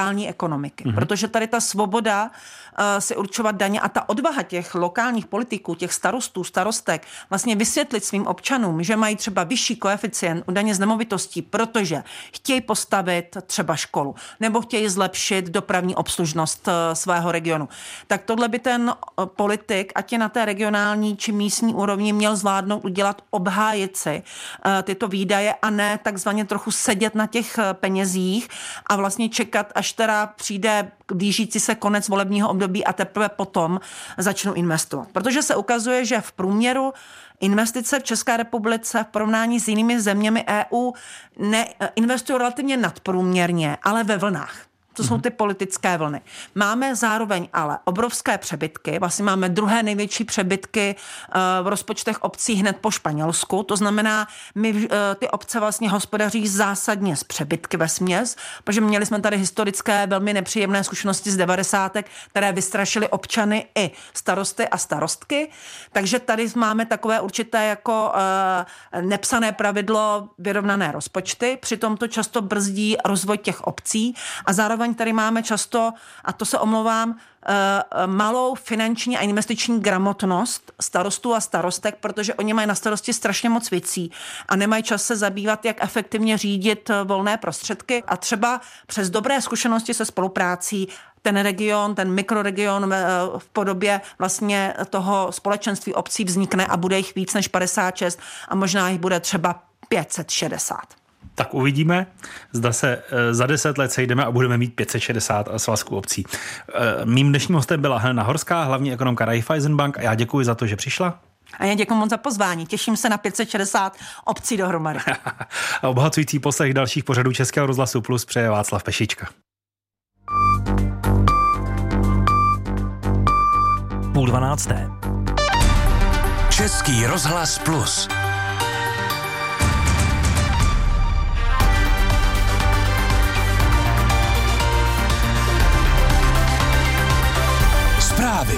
reální ekonomiky. Protože tady ta svoboda si určovat daně a ta odvaha těch lokálních politiků, těch starostů, starostek, vlastně vysvětlit svým občanům, že mají třeba vyšší koeficient u daně z nemovitostí, protože chtějí postavit třeba školu nebo chtějí zlepšit dopravní obslužnost svého regionu. Tak tohle by ten politik, ať je na té regionální či místní úrovni, měl zvládnout udělat, obhájit si tyto výdaje a ne takzvaně trochu sedět na těch penězích a vlastně čekat, až teda přijde blížící se konec volebního období a teprve potom začnou investovat. Protože se ukazuje, že v průměru investice v České republice v porovnání s jinými zeměmi EU investují relativně nadprůměrně, ale ve vlnách. To jsou ty politické vlny. Máme zároveň ale obrovské přebytky, vlastně máme druhé největší přebytky v rozpočtech obcí hned po Španělsku, to znamená, my ty obce vlastně hospodaří zásadně s přebytky vesměs, protože měli jsme tady historické velmi nepříjemné zkušenosti z 90. které vystrašily občany i starosty a starostky, takže tady máme takové určité jako nepsané pravidlo vyrovnané rozpočty, přitom to často brzdí rozvoj těch obcí a zároveň tady máme často, a to se omlouvám, malou finanční a investiční gramotnost starostů a starostek, protože oni mají na starosti strašně moc věcí a nemají čas se zabývat, jak efektivně řídit volné prostředky a třeba přes dobré zkušenosti se spoluprácí ten region, ten mikroregion v podobě vlastně toho společenství obcí vznikne a bude jich víc než 56 a možná jich bude třeba 560. Tak uvidíme, zda se za 10 let sejdeme a budeme mít 560 svazků obcí. Mým dnešním hostem byla Helena Horská, hlavní ekonomka Raiffeisenbank a já děkuji za to, že přišla. A já děkuji moc za pozvání. Těším se na 560 obcí dohromady. Obohacující poslech dalších pořadů Českého rozhlasu Plus přeje Václav Pešička. 11:30. Český rozhlas Plus. Zprávy.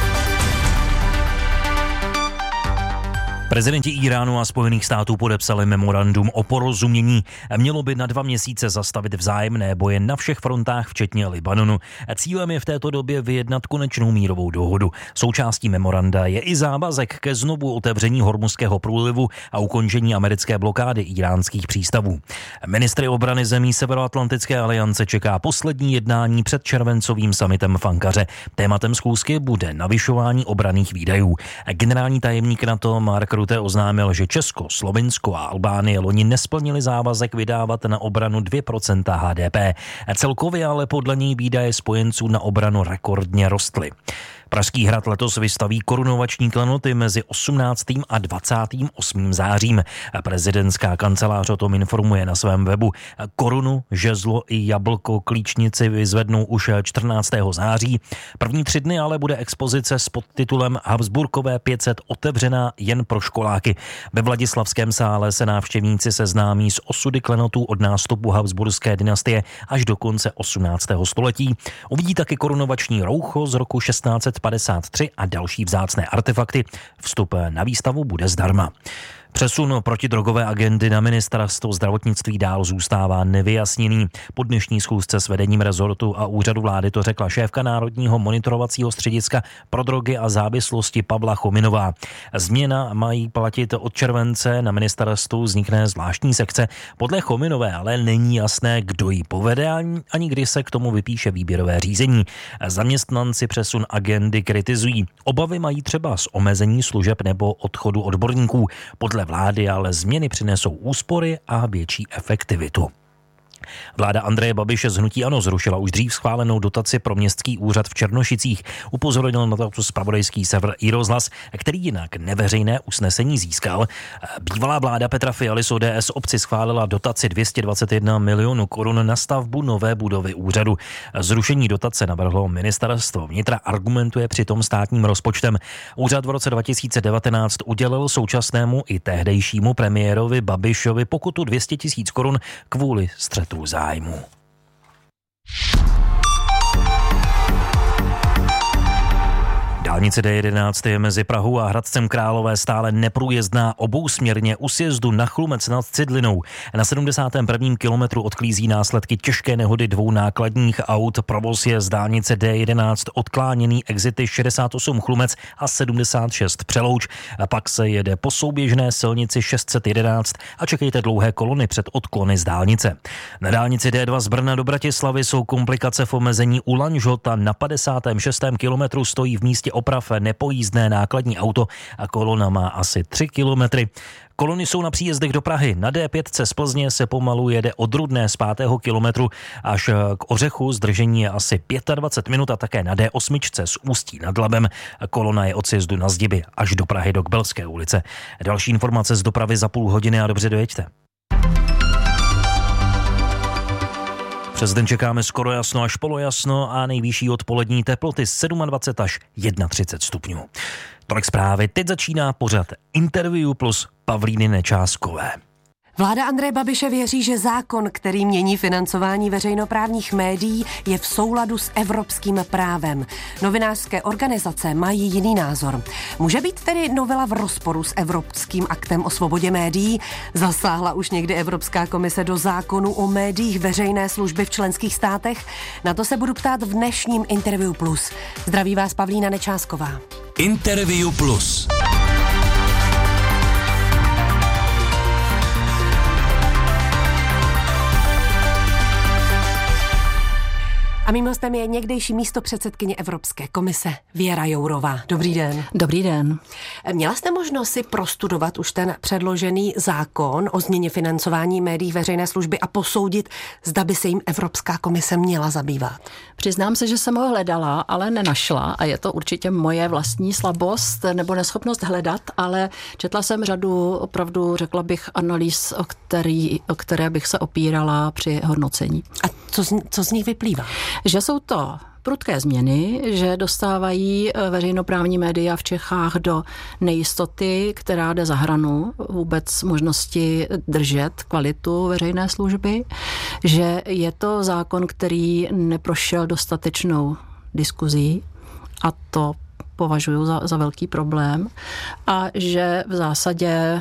Prezidenti Íránu a Spojených států podepsali memorandum o porozumění. Mělo by na 2 měsíce zastavit vzájemné boje na všech frontách, včetně Libanonu. Cílem je v této době vyjednat konečnou mírovou dohodu. Součástí memoranda je i závazek ke znovu otevření Hormuzského průlivu a ukončení americké blokády íránských přístavů. Ministry obrany zemí Severoatlantické aliance čeká poslední jednání před červencovým summitem v Ankaře. Tématem schůzky bude navyšování obranných výdajů. Generální tajemník NATO Mark Rutte oznámil, že Česko, Slovinsko a Albánie loni nesplnili závazek vydávat na obranu 2% HDP. Celkově ale podle něj výdaje spojenců na obranu rekordně rostly. Pražský hrad letos vystaví korunovační klenoty mezi 18. a 28. zářím. Prezidentská kancelář o tom informuje na svém webu. Korunu, žezlo i jablko klíčnici vyzvednou už 14. září. První 3 dny ale bude expozice s podtitulem Habsburkové 500 otevřená jen pro školáky. Ve Vladislavském sále se návštěvníci seznámí s osudy klenotů od nástupu Habsburské dynastie až do konce 18. století. Uvidí taky korunovační roucho z roku 1653 a další vzácné artefakty. Vstup na výstavu bude zdarma. Přesun protidrogové agendy na ministerstvo zdravotnictví dál zůstává nevyjasněný. Po dnešní schůzce s vedením rezortu a úřadu vlády to řekla šéfka Národního monitorovacího střediska pro drogy a závislosti Pavla Chominová. Změna mají platit od července, na ministerstvu vznikne zvláštní sekce. Podle Chominové ale není jasné, kdo ji povede ani kdy se k tomu vypíše výběrové řízení. Zaměstnanci přesun agendy kritizují. Obavy mají třeba z omezení služeb nebo odchodu odborníků. Podle vlády ale změny přinesou úspory a větší efektivitu. Vláda Andreje Babiše z hnutí ANO zrušila už dřív schválenou dotaci pro městský úřad v Černošicích. Upozornil na to zpravodajský server iRozhlas, který jinak neveřejné usnesení získal. Bývalá vláda Petra Fialy z ODS obci schválila dotaci 221 milionů korun na stavbu nové budovy úřadu. Zrušení dotace navrhlo ministerstvo vnitra, argumentuje přitom státním rozpočtem. Úřad v roce 2019 udělil současnému i tehdejšímu premiérovi Babišovi pokutu 200 000 korun kvůli střetu zájmu. Dálnice D11 je mezi Prahou a Hradcem Králové stále neprůjezdná obousměrně u sjezdu na Chlumec nad Cidlinou. Na 71. kilometru odklízí následky těžké nehody dvou nákladních aut. Provoz je z dálnice D11 odkláněný exity 68 Chlumec a 76 Přelouč. A pak se jede po souběžné silnici 611 a čekejte dlouhé kolony před odklony z dálnice. Na dálnici D2 z Brna do Bratislavy jsou komplikace v omezení u Lanžhota. Na 56. kilometru stojí v místě oprav nepojízdné nákladní auto a kolona má asi 3 kilometry. Kolony jsou na příjezdech do Prahy. Na D5 z Plzně se pomalu jede od Rudné z 5. kilometru až k Ořechu. Zdržení je asi 25 minut a také na D8 z Ústí nad Labem. Kolona je od sjezdu na Zdiby až do Prahy do Kbelské ulice. Další informace z dopravy za půl hodiny a dobře dojeďte. Přes den čekáme skoro jasno až polojasno a nejvyšší odpolední teploty 27 až 31 stupňů. Tolik zprávy, teď začíná pořad Interview plus Pavlíny Nečáskové. Vláda Andreje Babiše věří, že zákon, který mění financování veřejnoprávních médií, je v souladu s evropským právem. Novinářské organizace mají jiný názor. Může být tedy novela v rozporu s Evropským aktem o svobodě médií? Zasáhla už někdy Evropská komise do zákonu o médiích veřejné služby v členských státech? Na to se budu ptát v dnešním Interview plus. Zdraví vás Pavlína Nečásková. Interview plus. A mým hostem je někdejší místopředsedkyně Evropské komise Věra Jourová. Dobrý den. Dobrý den. Měla jste možnost si prostudovat už ten předložený zákon o změně financování médií veřejné služby a posoudit, zda by se jim Evropská komise měla zabývat? Přiznám se, že jsem ho hledala, ale nenašla a je to určitě moje vlastní slabost nebo neschopnost hledat, ale četla jsem řadu opravdu, řekla bych, analýz, o které bych se opírala při hodnocení. A co z nich vyplývá? Že jsou to prudké změny, že dostávají veřejnoprávní média v Čechách do nejistoty, která jde za hranu vůbec možnosti držet kvalitu veřejné služby, že je to zákon, který neprošel dostatečnou diskuzí a to považuji za velký problém a že v zásadě